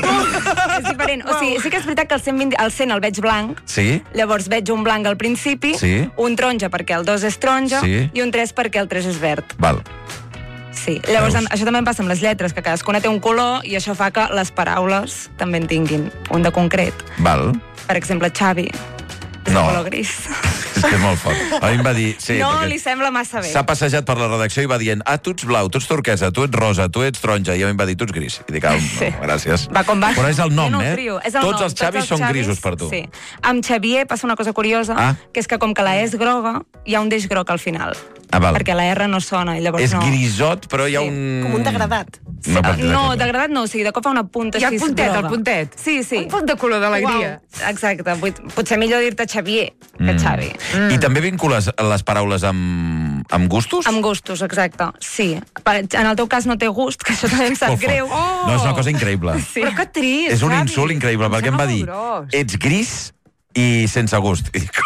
És diferent. O sigui, sí que és veritat que el cent vint, el cent el veig blanc, Sí? llavors veig un blanc al principi, Sí. un taronja perquè el dos és taronja Sí. i un tres perquè el tres és verd. Val. Sí. Llavors, Veus? això també em passa amb les lletres, que cadascuna té un color i això fa que les paraules també en tinguin un de concret. Val. Per exemple, Xavi és No. de color gris. És que és molt fort. A mi em va dir... Sí, no perquè li sembla massa bé. s'ha passejat per la redacció i va dient ah, tu ets blau, tu ets turquesa, tu ets rosa, tu ets taronja, i a mi em va dir tu ets gris. I dic, ah, Sí. no, gràcies. Va com va. Però és el nom, Jo no eh? trio, és el Tots nom. els Xavis són Xavis, grisos per tu. Sí. Amb Xavier passa una cosa curiosa, Ah. que és que com que la E és groga, hi ha un deix groc al final. Ah, val. Perquè la R no sona, i llavors És no... grisot, però hi ha Sí. un... Com un degradat. No, Ah, per- no, degradat no, o sigui, de cop fa una punta Hi ha així el puntet, groga. el puntet. Sí, sí. Un punt de color d'alegria. Uau. Exacte, Pot- potser millor dir-te Xavier que Xavi. I també vincules les paraules amb, amb gustos? Amb gustos, exacte, sí. Per- En el teu cas no té gust, que això també em sap Molt fort. greu. Oh! No, és una cosa increïble. Sí. Però que trist, És un Xavi. insult increïble, perquè em va dir gros. ets gris i sense gust. I dic,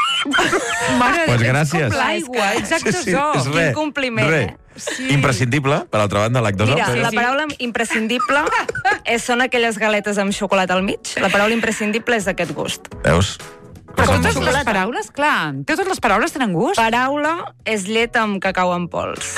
Mare, Pues ets gràcies. com l'aigua, ets actosor. és res, Quin compliment, res. eh? Sí. Imprescindible, per altra banda, lactosa. Mira, però- la paraula imprescindible és, són aquelles galetes amb xocolata al mig. La paraula imprescindible és d'aquest gust. Veus? Però Cosa totes molt- les paraules, clar, totes les paraules tenen gust. Paraula és llet amb cacau en pols.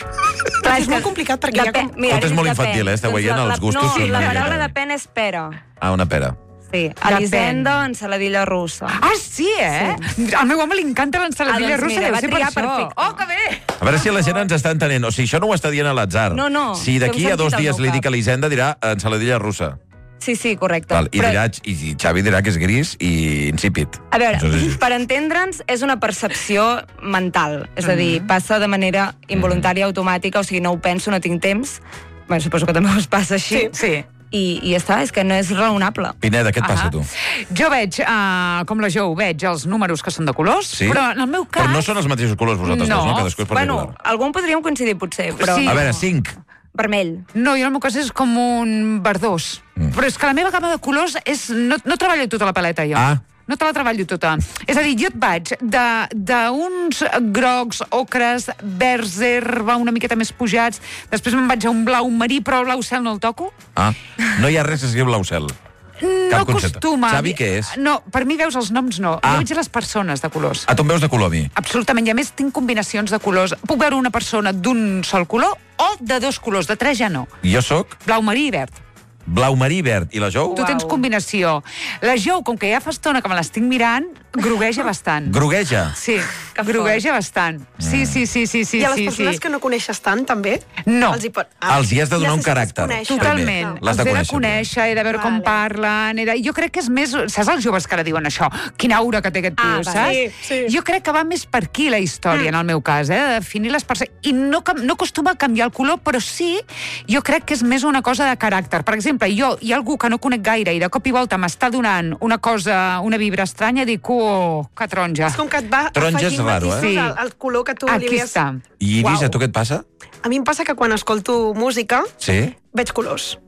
Clar, és molt complicat perquè hi ha com... Mira, Tot és molt depèn. infantil, eh? Esteu Doncs veient, la- els gustos No, són la una paraula miqueta- depèn és pera. Ah, una pera. Sí, Depèn. Elisenda, ensaladilla russa. Ah, sí, eh? Sí. Al meu home li encanta l'ensaladilla Ah, doncs russa, mira, deu va ser per triar això. perfecte. Oh, que bé! A veure si la gent ens està entenent. O sigui, això no ho està dient a l'atzar. No, no. Si d'aquí Té un a dos sentit al dies meu li cap. dic a Elisenda, dirà ensaladilla russa. Sí, sí, correcte. Val, i, Però- dirà, i, I Xavi dirà que és gris i insípid. A veure, Això és així. per entendre'ns, és una percepció mental. És a dir, passa de manera involuntària, automàtica, o sigui, no ho penso, no tinc temps. Bé, suposo que també us passa així. Sí. I, I ja està, és que no és raonable. Pineda, què et passa Ahà. a tu? Jo veig, uh, com la Jo, veig els números que són de colors, Sí? però en el meu cas... Però no són els mateixos colors vosaltres No. dos, no? Cadascú és particular. Bueno, algun podríem coincidir, potser, però... Sí. A veure, cinc. Vermell. No, jo en el meu cas és com un verdós. Mm. Però és que la meva gamma de colors és... No, no treballo tota la paleta, jo. Ah. No te la treballo tota. És a dir, jo et vaig de- d'uns grocs, ocres, verds, herba, una miqueta més pujats, després me'n vaig a un blau marí, però el blau cel no el toco. Ah, no hi ha res que escriu blau cel. No concepte. acostuma. Xavi, què és? No, per mi veus els noms no. Ah. Jo veig les persones de colors. Ah, tu em veus de color a mi? Absolutament, i a més tinc combinacions de colors. Puc veure una persona d'un sol color o de dos colors, de tres ja no. Jo sóc Blau marí i verd. blau marí i verd. I la Jou? Tu tens combinació. La Jo, com que ja fa estona que me l'estic mirant, grogueja bastant. Grogueja. Sí, Que grogueja bastant. Sí, sí, sí, sí, sí. I a les sí, persones sí. que no coneixes tant, també? No. Els hi, pot... Els hi has de donar un necessites caràcter. conèixer. Totalment. Primer. L'has de Els he de conèixer, conèixer, he de veure com Vale. parlen. He de... Jo crec que és més... Saps els joves que ara diuen això? Quina aura que té aquest tio, Ah, saps? vale. Sí, sí. Jo crec que va més per aquí la història, mm. en el meu cas, eh? De definir les persones. I no, cam- no acostuma a canviar el color, però sí, jo crec que és més una cosa de caràcter. Per exemple, jo, hi ha algú que no conec gaire i de cop i volta m'està donant una cosa, una vibra estranya, dic, oh, que taronja. És com que et va Taronja és afegint raro, eh? matisos Sí. al, al color que tu li Aquí havies... està. I Iris, Uau. a tu què et passa? A mi em passa que quan escolto música Sí? veig colors.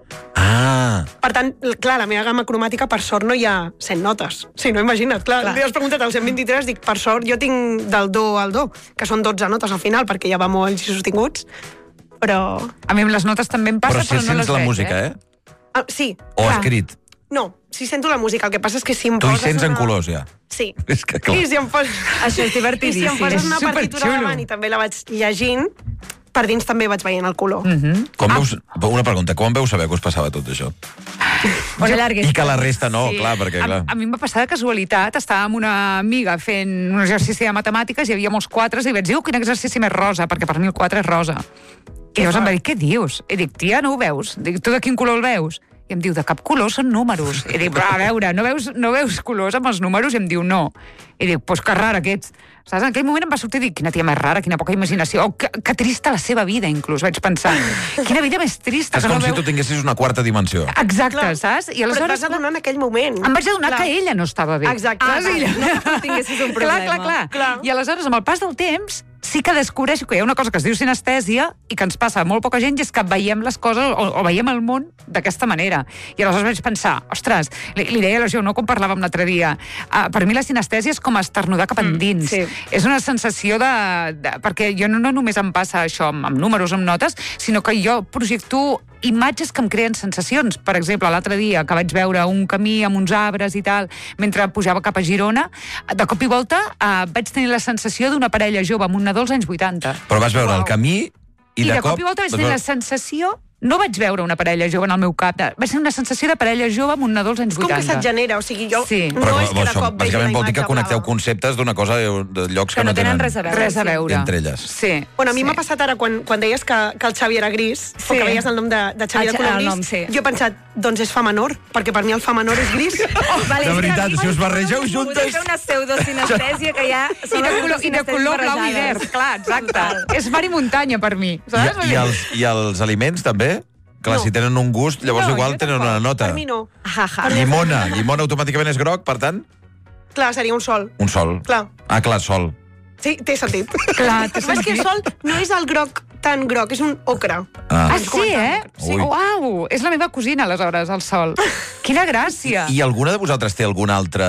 Ah, Per tant, l- clar, la meva gamma cromàtica, per sort, no hi ha cent notes. Sí, no, imagina't. Clar, Clar. li has preguntat al cent vint-i-tres, dic, per sort, jo tinc del do al do, que són dotze notes al final, perquè ja va molt i sostinguts, però... A mi amb les notes també em passa, però però, si no sents les la veig, música, eh? eh? Ah, sí, O clar. escrit. No, si sento la música, el que passa és que si em Tu hi poses sents en una... colors, ja. Sí. És que clar. I si em poses... Això és I si divertidíssim. em poses És una partitura superxulo. davant i també la vaig llegint, per dins també vaig veient el color. Mm -hmm. Com veus, una pregunta, com veu saber que us passava tot això? Una llarga I que la resta no, clar, perquè clar... A, a mi em va passar de casualitat, estava amb una amiga fent un exercici de matemàtiques, hi havia molts quatres, i vaig dir, oh, quin exercici més rosa, perquè per mi el quatre és rosa. I llavors em va dir, què dius? I dic, tia, no ho veus? Dic, tu de quin color el veus? I em diu, de cap color, són números. I dic, però a veure, no veus, no veus colors amb els números? I em diu, no. I dic, pues que rara que ets. Saps? En aquell moment em va sortir i dic, quina tia més rara, quina poca imaginació. Oh, que, que trista la seva vida, inclús, vaig pensar. Quina vida més trista. És que com no si veu... tu tinguessis una quarta dimensió. Exacte, Clar. saps? I Però et aleshores... vas adonar en aquell moment. Em vaig adonar Clar. que ella no estava bé. Exacte. Saps? Ah, I ella- no que tu tinguessis un Clar, problema. clar, clar, Clar. I aleshores, amb el pas del temps, sí que descobreixo que hi ha una cosa que es diu sinestèsia i que ens passa a molt poca gent, i és que veiem les coses o, o veiem el món d'aquesta manera. I aleshores vaig pensar, ostres, li, li deia a la Jo, no com parlàvem l'altre dia, uh, per mi la sinestèsia és com esternudar cap endins. sí. És una sensació de... de perquè jo no, no només em passa això amb, amb números, amb notes, sinó que jo projecto imatges que em creen sensacions. Per exemple, l'altre dia que vaig veure un camí amb uns arbres i tal, mentre pujava cap a Girona, de cop i volta eh, vaig tenir la sensació d'una parella jove amb un nadó als anys vuitanta. Però vas veure Uau. el camí i, I de, de cop i volta vaig vas tenir veure- la sensació no vaig veure una parella jove en el meu cap. Va ser una sensació de parella jove amb un nadó als anys Com que vuitanta. se't genera, o sigui, jo Sí. no Però és que de això, cop vegi la bàsicament vol dir que imatge connecteu blava. conceptes d'una cosa de llocs que, Que no tenen res a veure. Res a veure. entre elles. Sí. Bueno, a mi sí. m'ha passat ara, quan, quan deies que, que el Xavi era gris, Sí. o que veies el nom de, de Xavi El de Xa- color el gris, nom, sí. jo he pensat, doncs és fa menor, perquè per mi el fa menor és gris. Oh, vale, De és que veritat, a mi si us barregeu Us juntes... fer una pseudosinestèsia que ja... I de color, i de color blau i verd, clar, exacte. És mar i muntanya per mi, saps? I, i, els, I els aliments, també? Clar, No. si tenen un gust, llavors No, igual jo tenen tampoc. una nota. Per mi no. Ja, ja. Llimona. Llimona automàticament és groc, per tant, Clar, seria un sol. un sol. Clar. Ah, clar, sol. Sí, té sentit. Clar, té Però és que el sentit. sol no és el groc tan groc, és un ocre. Ah. Ah, sí, eh? Sí. Uau, és la meva cosina, aleshores, el sol. Quina gràcia. I alguna de vosaltres té algun altre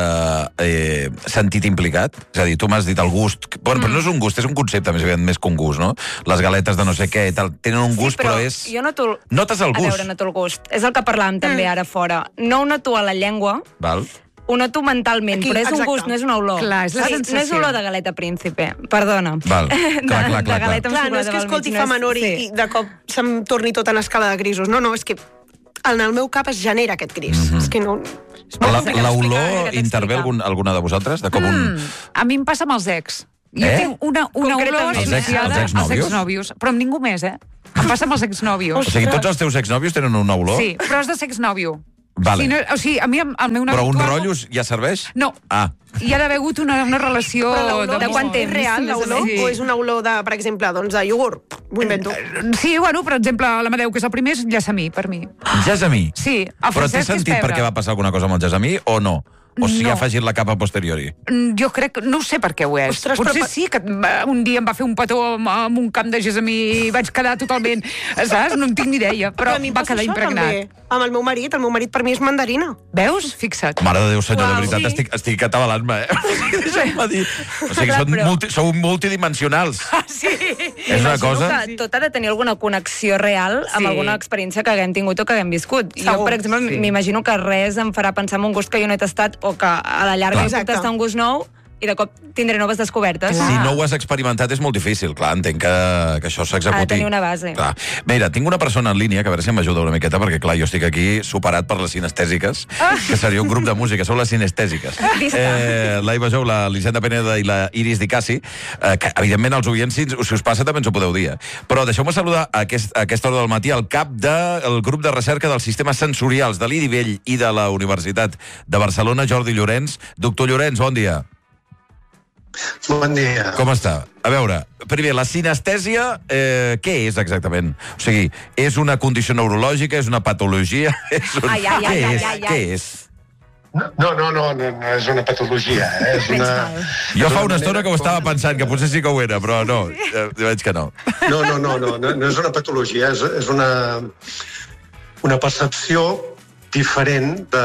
eh, sentit implicat? És a dir, tu m'has dit el gust... Bueno, Mm. però no és un gust, és un concepte més aviat més que un gust, no? Les galetes de no sé què, tal, tenen un gust, sí, però, però és... jo noto... Notes el A gust. veure, noto el gust. És el que parlàvem també ara fora. No ho noto a la llengua, Val? ho noto mentalment, Aquí, però és un exacte. gust, no és una olor. Clar, és la Sí, sensació. No és olor de galeta príncipe, perdona. Val. Clar, de, clar, clar, de clar. galeta amb Clar, no és xocolata que pel escolti mig, fa no és- menor i, sí. i de cop se'm torni tot en escala de grisos. No, no, és que en el meu cap es genera aquest gris. Mhm. És que no... És molt La- complicat d'explicar, L'olor eh, que intervé t'explica. algun, alguna de vosaltres? De com un... Mm, a mi em passa amb els ex. Jo Eh? tinc una, una olor Concretament. Els ex- associada els exnòvios? als exnòvios. Però amb ningú més, eh? Em passa amb els exnòvios. O sigui, tots els teus exnòvios tenen una olor? Sí, però és de sexnòvio. Vale. Si no, o sigui, a mi, el meu Però un actual- rotllo ja serveix? No. Ah. Hi ha d'haver hagut una, una relació... Però l'olor de és- quant és temps? real, més o l'olor? menys. O és una olor, de, per exemple, doncs, de iogurt? M'ho invento. Sí, bueno, per exemple, l'Amadeu, que és el primer, és llasamí, per mi. Gessamí? Sí, el Però té Francesc és sentit pebre. per què va passar alguna cosa amb el gessamí o no? O sigui, No. ha afegit la capa a posteriori? Mm, Jo crec, no ho sé per què ho és. Ostres, Potser però- sí, que eh, un dia em va fer un petó amb, amb un camp de gessamí i vaig quedar totalment... Saps? No en tinc ni idea, però a mi em va passa quedar això, impregnat. també. Amb el meu marit, el meu marit per mi és mandarina. Veus? Fixa't. Mare de Déu, senyor, Uau, de veritat, sí. estic, estic atabalant-me, eh? Deixa'm dir. O sigui, Clar, són, però- multi, sou multidimensionals. Sí. És una cosa... Que tot ha de tenir alguna connexió real amb Sí. alguna experiència que haguem tingut o que haguem viscut. Jo, Segur, per exemple, sí. m'imagino que res em farà pensar en un gust que jo no he tastat o que a la llarga Clar. jo puc Exacte. tastar un gust nou i de cop tindré noves descobertes. Si no ho has experimentat és molt difícil. Clar, entenc que, que això s'executi. Ha de tenir una base. Clar. Mira, tinc una persona en línia que a veure si m'ajuda una miqueta, perquè clar, jo estic aquí superat per les sinestèsiques, que seria un grup de música, sou les sinestèsiques. Vista. Eh, la Iva Jou, la Lisenda Peneda i la Iris Di Cassi, eh, que evidentment els oients, si, si us passa, també ens ho podeu dir. eh. Però deixeu-me saludar a, aquest, a aquesta hora del matí el cap del grup de recerca dels sistemes sensorials de l'I D I Vell i de la Universitat de Barcelona, Jordi Llorenç. Doctor Llorenç, bon dia. Bon dia. Com està? A veure, primer, la sinestèsia, eh, què és exactament? O sigui, és una condició neurològica, és una patologia? És un... Ai, ai, ai, què ai, és? ai, ai. Què és? No, no, no, no, no és una patologia. Eh? És una, Jo és fa una manera estona que ho com- estava pensant, que potser sí que ho era, però no, eh, veig que no. No, no, no, no, no, no és una patologia, és, és una, una percepció diferent de,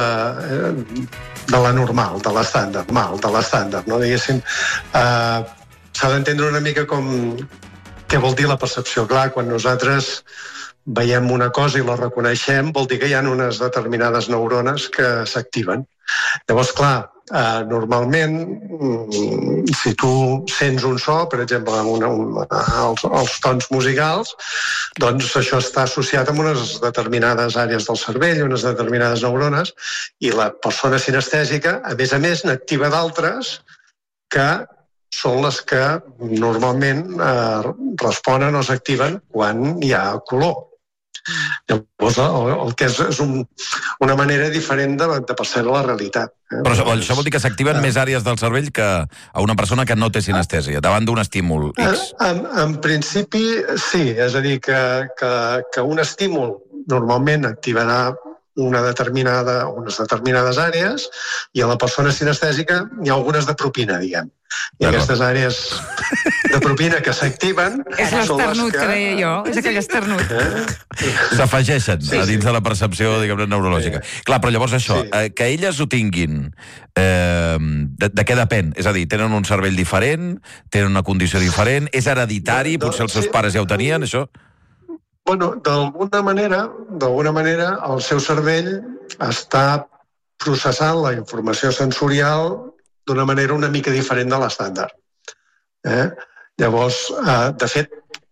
de la normal, de l'estàndard, mal, de l'estàndard, no? Diguéssim, eh, s'ha d'entendre una mica com què vol dir la percepció. Clar, quan nosaltres veiem una cosa i la reconeixem, vol dir que hi ha unes determinades neurones que s'activen. Llavors, clar, eh, normalment, mm, si tu sents un so, per exemple, amb una, un, els, els tons musicals, doncs això està associat amb unes determinades àrees del cervell, unes determinades neurones, i la persona sinestèsica, a més a més, n'activa d'altres que són les que normalment eh, responen o s'activen quan hi ha color. Llavors, el, el que és, és un, una manera diferent de, de percebre la realitat. Eh? Però això, això vol dir que s'activen més àrees del cervell que a una persona que no té sinestèsia, davant d'un estímul X. En, en principi, sí. És a dir, que, que, que un estímul normalment activarà una determinada, unes determinades àrees i a la persona sinestèsica hi ha algunes de propina, diguem. I aquestes àrees de propina que s'activen És són les l'esternut que... que deia jo, és aquell esternut. S'afegeixen Sí, a dins sí. de la percepció, diguem-ne, neurològica. Clar, però llavors això, Sí. eh, que elles ho tinguin, eh, de, de què depèn? És a dir, tenen un cervell diferent, tenen una condició diferent, és hereditari, No, no, potser els seus sí. pares ja ho tenien, això? Bueno, d'alguna manera, d'alguna manera, el seu cervell està processant la informació sensorial d'una manera una mica diferent de l'estàndard. Eh? Llavors, eh, de fet,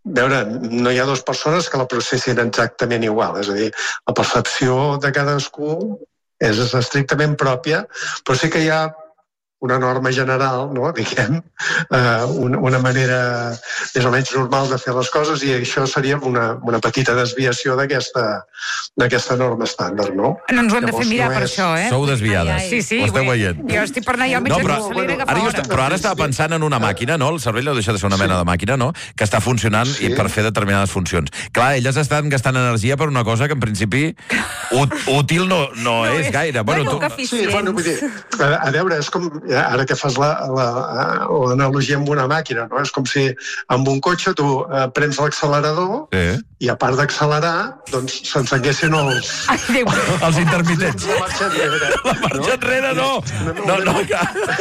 veure, no hi ha dues persones que la processin exactament igual, és a dir, la percepció de cadascú és estrictament pròpia, però sí que hi ha una norma general, no? Diguem, eh, una, una manera més o menys normal de fer les coses, i això seria una, una petita desviació d'aquesta d'aquesta norma estàndard, no? No ens ho hem de Llavors, fer mirar no per és... això, eh? Sou desviades. Sí, sí. Ho esteu vull- veient. Jo estic per anar jo al metge No, però, de capçalera ara agafar jo hora. està, però ara estava pensant en una màquina, no? El cervell no deixa de ser una mena de màquina, no? Que està funcionant Sí. i per fer determinades funcions. Clar, elles estan gastant energia per una cosa que en principi út- útil no, no, no és gaire. Bueno, tu... Sí, bueno, vull dir, a, a veure, és com, ara que fas la, la, l'analogia amb una màquina, no? És com si amb un cotxe tu eh, prens l'accelerador Sí. i a part d'accelerar, doncs s'encenguessin els... Ai, Déu. Els intermitents. La marxa enrere. La marxa enrere no! No, no, que...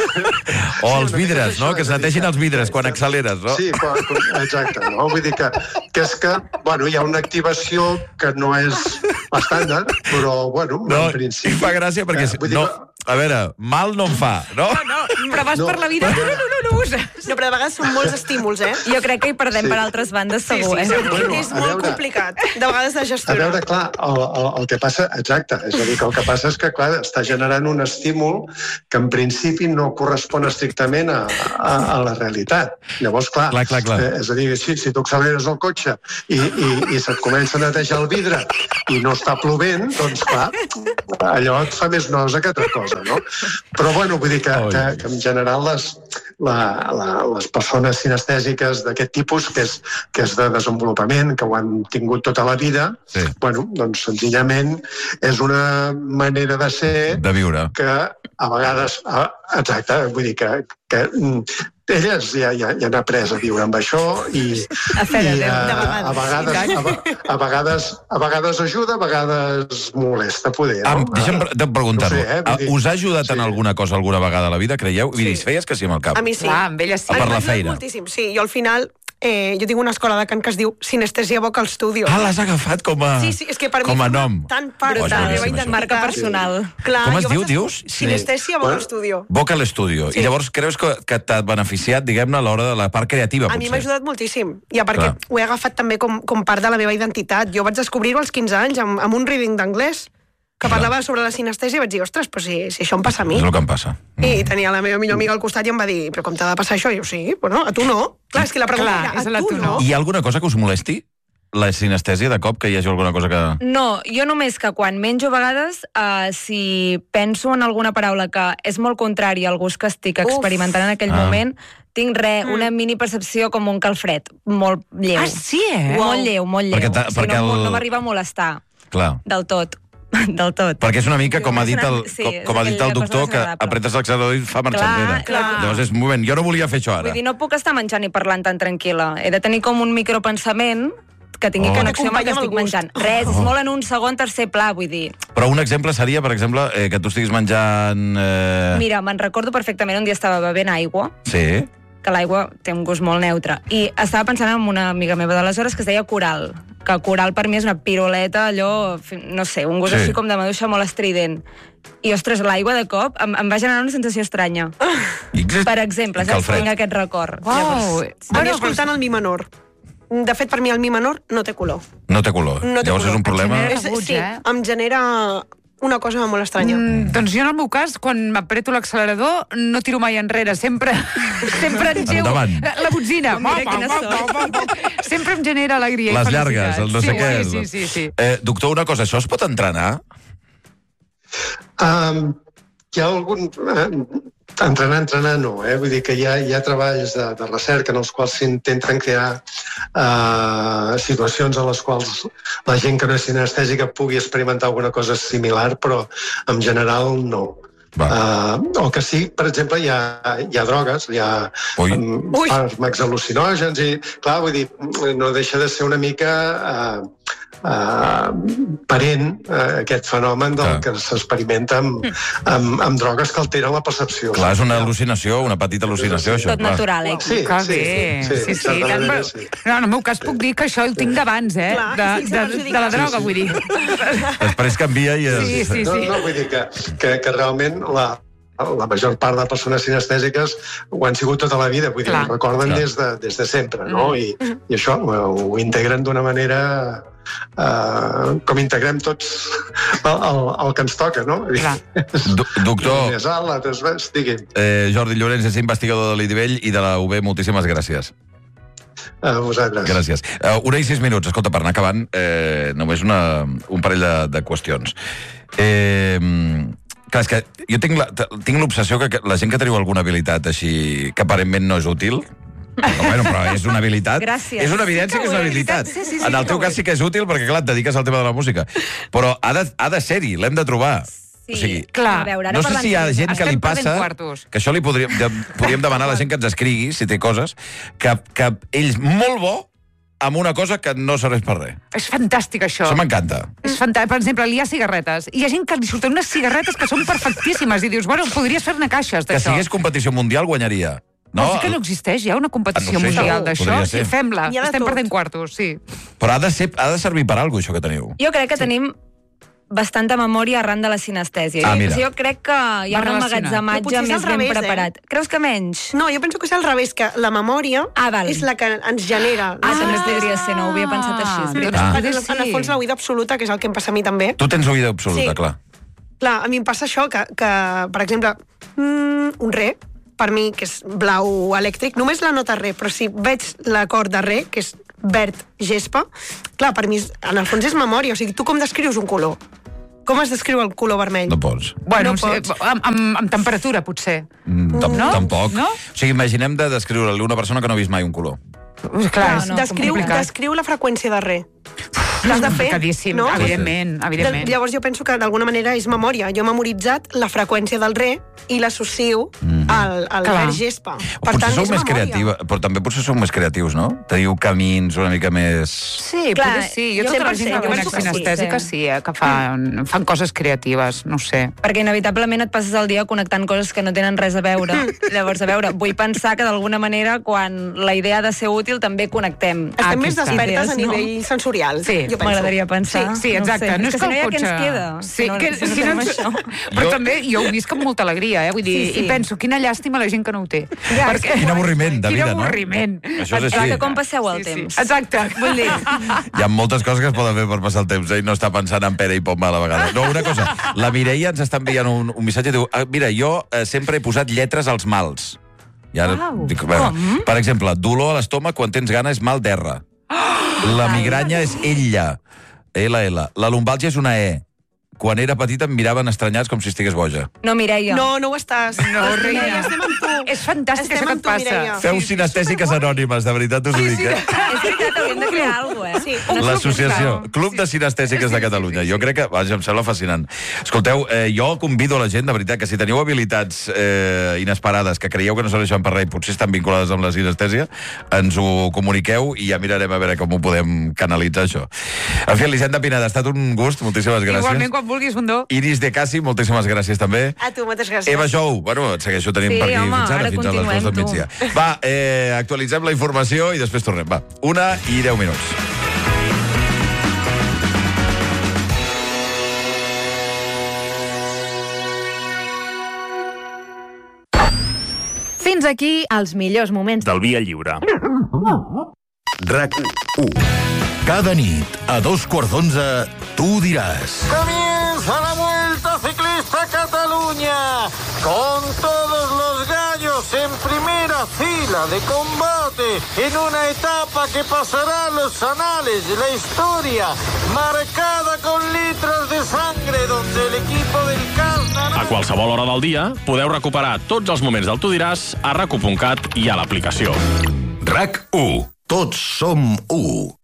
O els vidres, no? Que es neteixin els vidres quan acceleres, no? Sí, quan, exacte, no? Vull dir que, que és que, bueno, hi ha una activació que no és estàndard, però, bueno, No, en principi... i fa gràcia perquè... Eh, vull dir No, a veure, mal no em fa, no? No, però vas No. per la vida... No, no, no, no, no uses. No, però de vegades són molts estímuls, eh? Jo crec que hi perdem Sí. per altres bandes segur, eh? Bueno, és a molt veure. complicat, de vegades de A gestionar. veure, clar, el, el, el que passa... Exacte, és a dir, que el que passa és que, clar, està generant un estímul que en principi no correspon estrictament a, a, a la realitat. Llavors, clar, Clar, clar, clar. Eh, és a dir, si, si tu acceleres el cotxe i, i, i se't comença a netejar el vidre i no està plovent, doncs, clar, allò et fa més nosa que altra cosa, no? Però, bueno, vull dir que, que, que en general les, la, la, les persones sinestèsiques d'aquest tipus, que és, que és de desenvolupament, que ho han tingut tota la vida, Sí. bueno, doncs senzillament és una manera de ser De viure. que a vegades... a- Exacte, vull dir que, que mm, elles ja, ja, ja han après a viure amb això i, A fer de i Déu, a, de a, vegades, a, ve- a, vegades, a vegades ajuda, a vegades molesta, poder. Ah, No? deixa'm pre- de preguntar-ho. No sé, eh, vull dir- Us ha ajudat en sí. alguna cosa alguna vegada a la vida, creieu? Vull dir, Sí. feies que sí amb el cap. A mi sí. Clar, amb ella sí. Ah, per M'ha la ajudat feina. moltíssim, sí. Jo al final, eh, jo tinc una escola de cant que es diu Sinestèsia Vocal Studio. Ah, l'has agafat com a, Sí, sí, és que per mi com a forma nom. tan part Oh, de la meva boníssim, això. identitat. Marca personal. Clar, Com es jo diu, vaig dius? Sinestèsia Vocal Studio. Vocal Studio. Sí. I llavors creus que, que t'ha beneficiat, diguem-ne, a l'hora de la part creativa, A potser? mi m'ha ajudat moltíssim. Ja perquè Clar. ho he agafat també com, com part de la meva identitat. Jo vaig descobrir-ho als quinze anys amb, amb un reading d'anglès que Clar. parlava sobre la sinestèsia i vaig dir, ostres, però si, si això em passa a mi. És el que em passa. I tenia la meva millor amiga al costat i em va dir, però com t'ha de passar això? I jo, sí, bueno, a tu no. Clar, és que la pregunta Clar, era, és a la tu tu no? no. Hi ha alguna cosa que us molesti? La sinestèsia de cop, que hi hagi alguna cosa que... No, jo només que quan menjo a vegades, uh, si penso en alguna paraula que és molt contrària al gust que estic experimentant en aquell Ah. moment, tinc res, una mini percepció com un calfred, molt lleu. Ah, sí, eh? Molt lleu, molt lleu. Perquè ta- o sigui, perquè no, el- no m'arriba a molestar Clar. del tot. Del tot. Perquè és una mica, com ha dit el, Sí, com, és com ha dit el aquella cosa doctor, que desagradable. apretes l'accelerador i fa marxar Clar, enrere. clar. Llavors és un moment, jo no volia fer això ara. Vull dir, no puc estar menjant i parlant tan tranquil·la. He de tenir com un micropensament que tingui Oh. connexió amb el que Acompanya amb estic el gust. menjant. Res, és molt en un segon, tercer pla, vull dir. Però un exemple seria, per exemple, eh, que tu estiguis menjant... Eh... Mira, me'n recordo perfectament un dia estava bevent aigua, Sí. que l'aigua té un gust molt neutre. I estava pensant en una amiga meva d'aleshores que es deia Coral, que Coral per mi és una piruleta, allò, no sé, un gust Sí. així com de maduixa molt estrident. I, ostres, l'aigua de cop em, em va generar una sensació estranya. Per exemple, ja Calfred. tinc aquest record. Uau. Llavors, Bueno, bueno, escoltant el mi menor. De fet, per mi el mi menor no té color. No té color. No té Llavors color. és un problema... Genera És, rebuig, sí, eh? em genera una cosa molt estranya. Mm, doncs jo, en el meu cas, quan m'apreto l'accelerador, no tiro mai enrere, sempre, sempre engego Endavant. la, la botzina. Oh, mira quina sort. Sempre em genera alegria i Les felicitat. llargues, el no sé sí, què. Sí, sí, sí, sí. Eh, doctor, una cosa, això es pot entrenar? Um, hi ha algun... Uh, entrenar, entrenar no, eh? Vull dir que hi ha, hi ha treballs de, de recerca en els quals s'intenten crear uh, situacions en les quals la gent que no és sinestèsica pugui experimentar alguna cosa similar, però en general no. Uh, o que sí, per exemple, hi ha, hi ha drogues, hi ha um, fàrmacs al·lucinògens i, clar, vull dir, no deixa de ser una mica uh, uh, parent uh, aquest fenomen del que s'experimenta amb, amb, amb drogues que alteren la percepció. Clar, és una al·lucinació, una petita al·lucinació, això. Tot clar. natural, eh? Sí, Que sí, bé. sí, Sí, sí. certament Tant- sí. No, en el meu cas puc dir que això el tinc d'abans, eh? Clar, De, sense de, perjudicar. de la droga, Sí, sí. vull dir. Després canvia i... Es... Sí, sí, No, sí. no, vull dir que, que, que realment la, la major part de persones sinestèsiques ho han sigut tota la vida, vull dir, ho recorden Clar. des de, des de sempre, no? I, i això ho, ho integren d'una manera uh, com integrem tots el, el, el que ens toca, no? Do doctor... Més alt, altres més, digui'm. Eh, Jordi Llorenç és investigador de l'I D Vell i de la U B. Moltíssimes gràcies. A vosaltres. Gràcies. Uh, una i sis minuts. Escolta, per anar acabant, eh, només una, un parell de, de qüestions. Eh, clar, és que jo tinc la- tinc l'obsessió que la gent que teniu alguna habilitat així que aparentment no és útil, no, bueno, però és una habilitat. Gràcies. És una evidència Sí que que és una ho és. habilitat. Sí, sí, sí, en el que teu ho cas és. sí que és útil perquè, clar, et dediques al tema de la música. Però ha de, ha de ser-hi, l'hem de trobar. Sí, o sigui, clar. A veure, ara no sé parlant si hi ha de- gent que Estem li perdent passa, quartos. que això li podríem, de, podríem demanar a la gent que ens escrigui, si té coses, que, que ell molt bo amb una cosa que no serveix per res. És fantàstic, això. Això m'encanta. És fantàstic. Per exemple, hi ha cigarretes. Hi ha gent que li surten unes cigarretes que són perfectíssimes i dius, bueno, podries fer-ne caixes Que d'això. si hagués competició mundial guanyaria. No? No, que no existeix, hi ha una competició Ah, no sé, mundial segur. d'això. Podria Sí, ser. fem-la. Hi ha de Estem tot. perdent quartos, sí. Però ha de, ser, ha de servir per alguna cosa, això que teniu. Jo crec que tenim bastanta memòria arran de la sinestèsia. Ah, mira. O sigui, jo crec que hi ha Va un relacionat. Però emmagatzematge potser és més al ben revés, eh? preparat. Creus que menys? No, jo penso que és al revés, que la memòria Ah, val. és la que ens genera. Ah, també sinestèsia. podria ser, no ho havia pensat així. és Ah, veritat. doncs Ah. En, potser el- en el sí. fons, l'oïda absoluta, que és el que em passa a mi també. Tu tens oïda absoluta, Sí. clar. Clar, a mi em passa això, que, que per exemple, mm, un re, per mi, que és blau elèctric, només la nota re, però si veig l'acord de re, que és verd gespa, clar, per mi, és- en el fons és memòria. O sigui, tu com descrius un color? Com es descriu el color vermell? No pots. Bueno, No sí, pots. amb, amb, amb temperatura, potser. Mm, tam No? Tampoc. No? O sigui, imaginem de descriure-li una persona que no ha vist mai un color. Clar, No, descriu, complicat. descriu la freqüència de re. L'has de fer, Complicadíssim, no? evidentment, evidentment. De, llavors jo penso que d'alguna manera és memòria. Jo he memoritzat la freqüència del re i l'associo Mhm. al, al Clar. verd gespa. O Per potser tant, sou és més memòria. creativa, però també potser sou més creatius, no? Teniu camins una mica més... Sí, Clar, potser sí. Jo jo tota la cent per gent cent, que jo conec penso que sí, sinestèsica sí. sí, eh, que fan, fan coses creatives, no ho sé. Perquè inevitablement et passes el dia connectant coses que no tenen res a veure. Llavors, a veure, vull pensar que d'alguna manera, quan la idea ha de ser útil, també connectem. Estem Ah, més aquí està. despertes a Idees, no? nivell sensorial, Sí, jo penso. M'agradaria pensar. Sí, sí, exacte. No, No, sé. és És que que si no hi el ha què ens cotxe... queda. Sí, Si no- que, si no si no fem ens... això. Però Jo- també jo ho visc amb molta alegria, eh? Vull dir, Sí, sí. i penso, quina llàstima la gent que no ho té. Ja, és que- Quin avorriment de vida, Quin no? avorriment. Això és Exacte. així. Que com passeu el temps. Exacte. Vull dir... Hi ha moltes coses que es poden fer per passar el temps, eh? I no està pensant en pera i pomba a la vegada. No, una cosa, la Mireia ens està enviant un, un missatge i diu, ah, mira, jo eh, sempre he posat lletres als mals. I ara, Uau. dic, bueno, Com? per exemple, dolor a l'estómac quan tens gana és mal d'erra. La migranya és ella, L L. La lumbàlgia és una E. Quan era petita em miraven estranyats com si estigués boja. No, Mireia. No, no ho estàs. No, Mireia, reina. estem amb tu. És fantàstic Estem això que amb et tu, passa. Mireia. Feu sinestèsiques anònimes, de veritat us ho dic, eh? És veritat, hauríem de crear alguna cosa, eh? Sí. Una L'associació, associació. Club de Sinestèsiques de Catalunya. Jo crec que, vaja, em sembla fascinant. Escolteu, eh, jo convido la gent, de veritat, que si teniu habilitats eh, inesperades que creieu que no serveixen per res i potser estan vinculades amb la sinestèsia, ens ho comuniqueu i ja mirarem a veure com ho podem canalitzar, això. En fi, Elisenda Pineda, ha estat un gust, moltíssimes gràcies. Igualment, quan vulguis, Bundó. Iris de Casi, moltíssimes gràcies també. A tu, moltes gràcies. Eva Jou, bueno, et segueixo tenint Sí, per aquí home, fins ara, ara fins a les dues del continuem, tu. migdia. Va, eh, actualitzem la informació i després tornem. Va, una i deu minuts. Fins aquí els millors moments Del Via Lliure. RAC u. Cada nit, a dos quarts d'onze, tu diràs... Comienza la Vuelta Ciclista a Cataluña, con todos los gallos en primera fila de combate, en una etapa que pasará a los anales de la historia, marcada con litros de sangre, donde el equipo del Casna... A qualsevol hora del dia podeu recuperar tots els moments del Tu diràs a rac u punt cat i a l'aplicació. RAC u. Tots som u.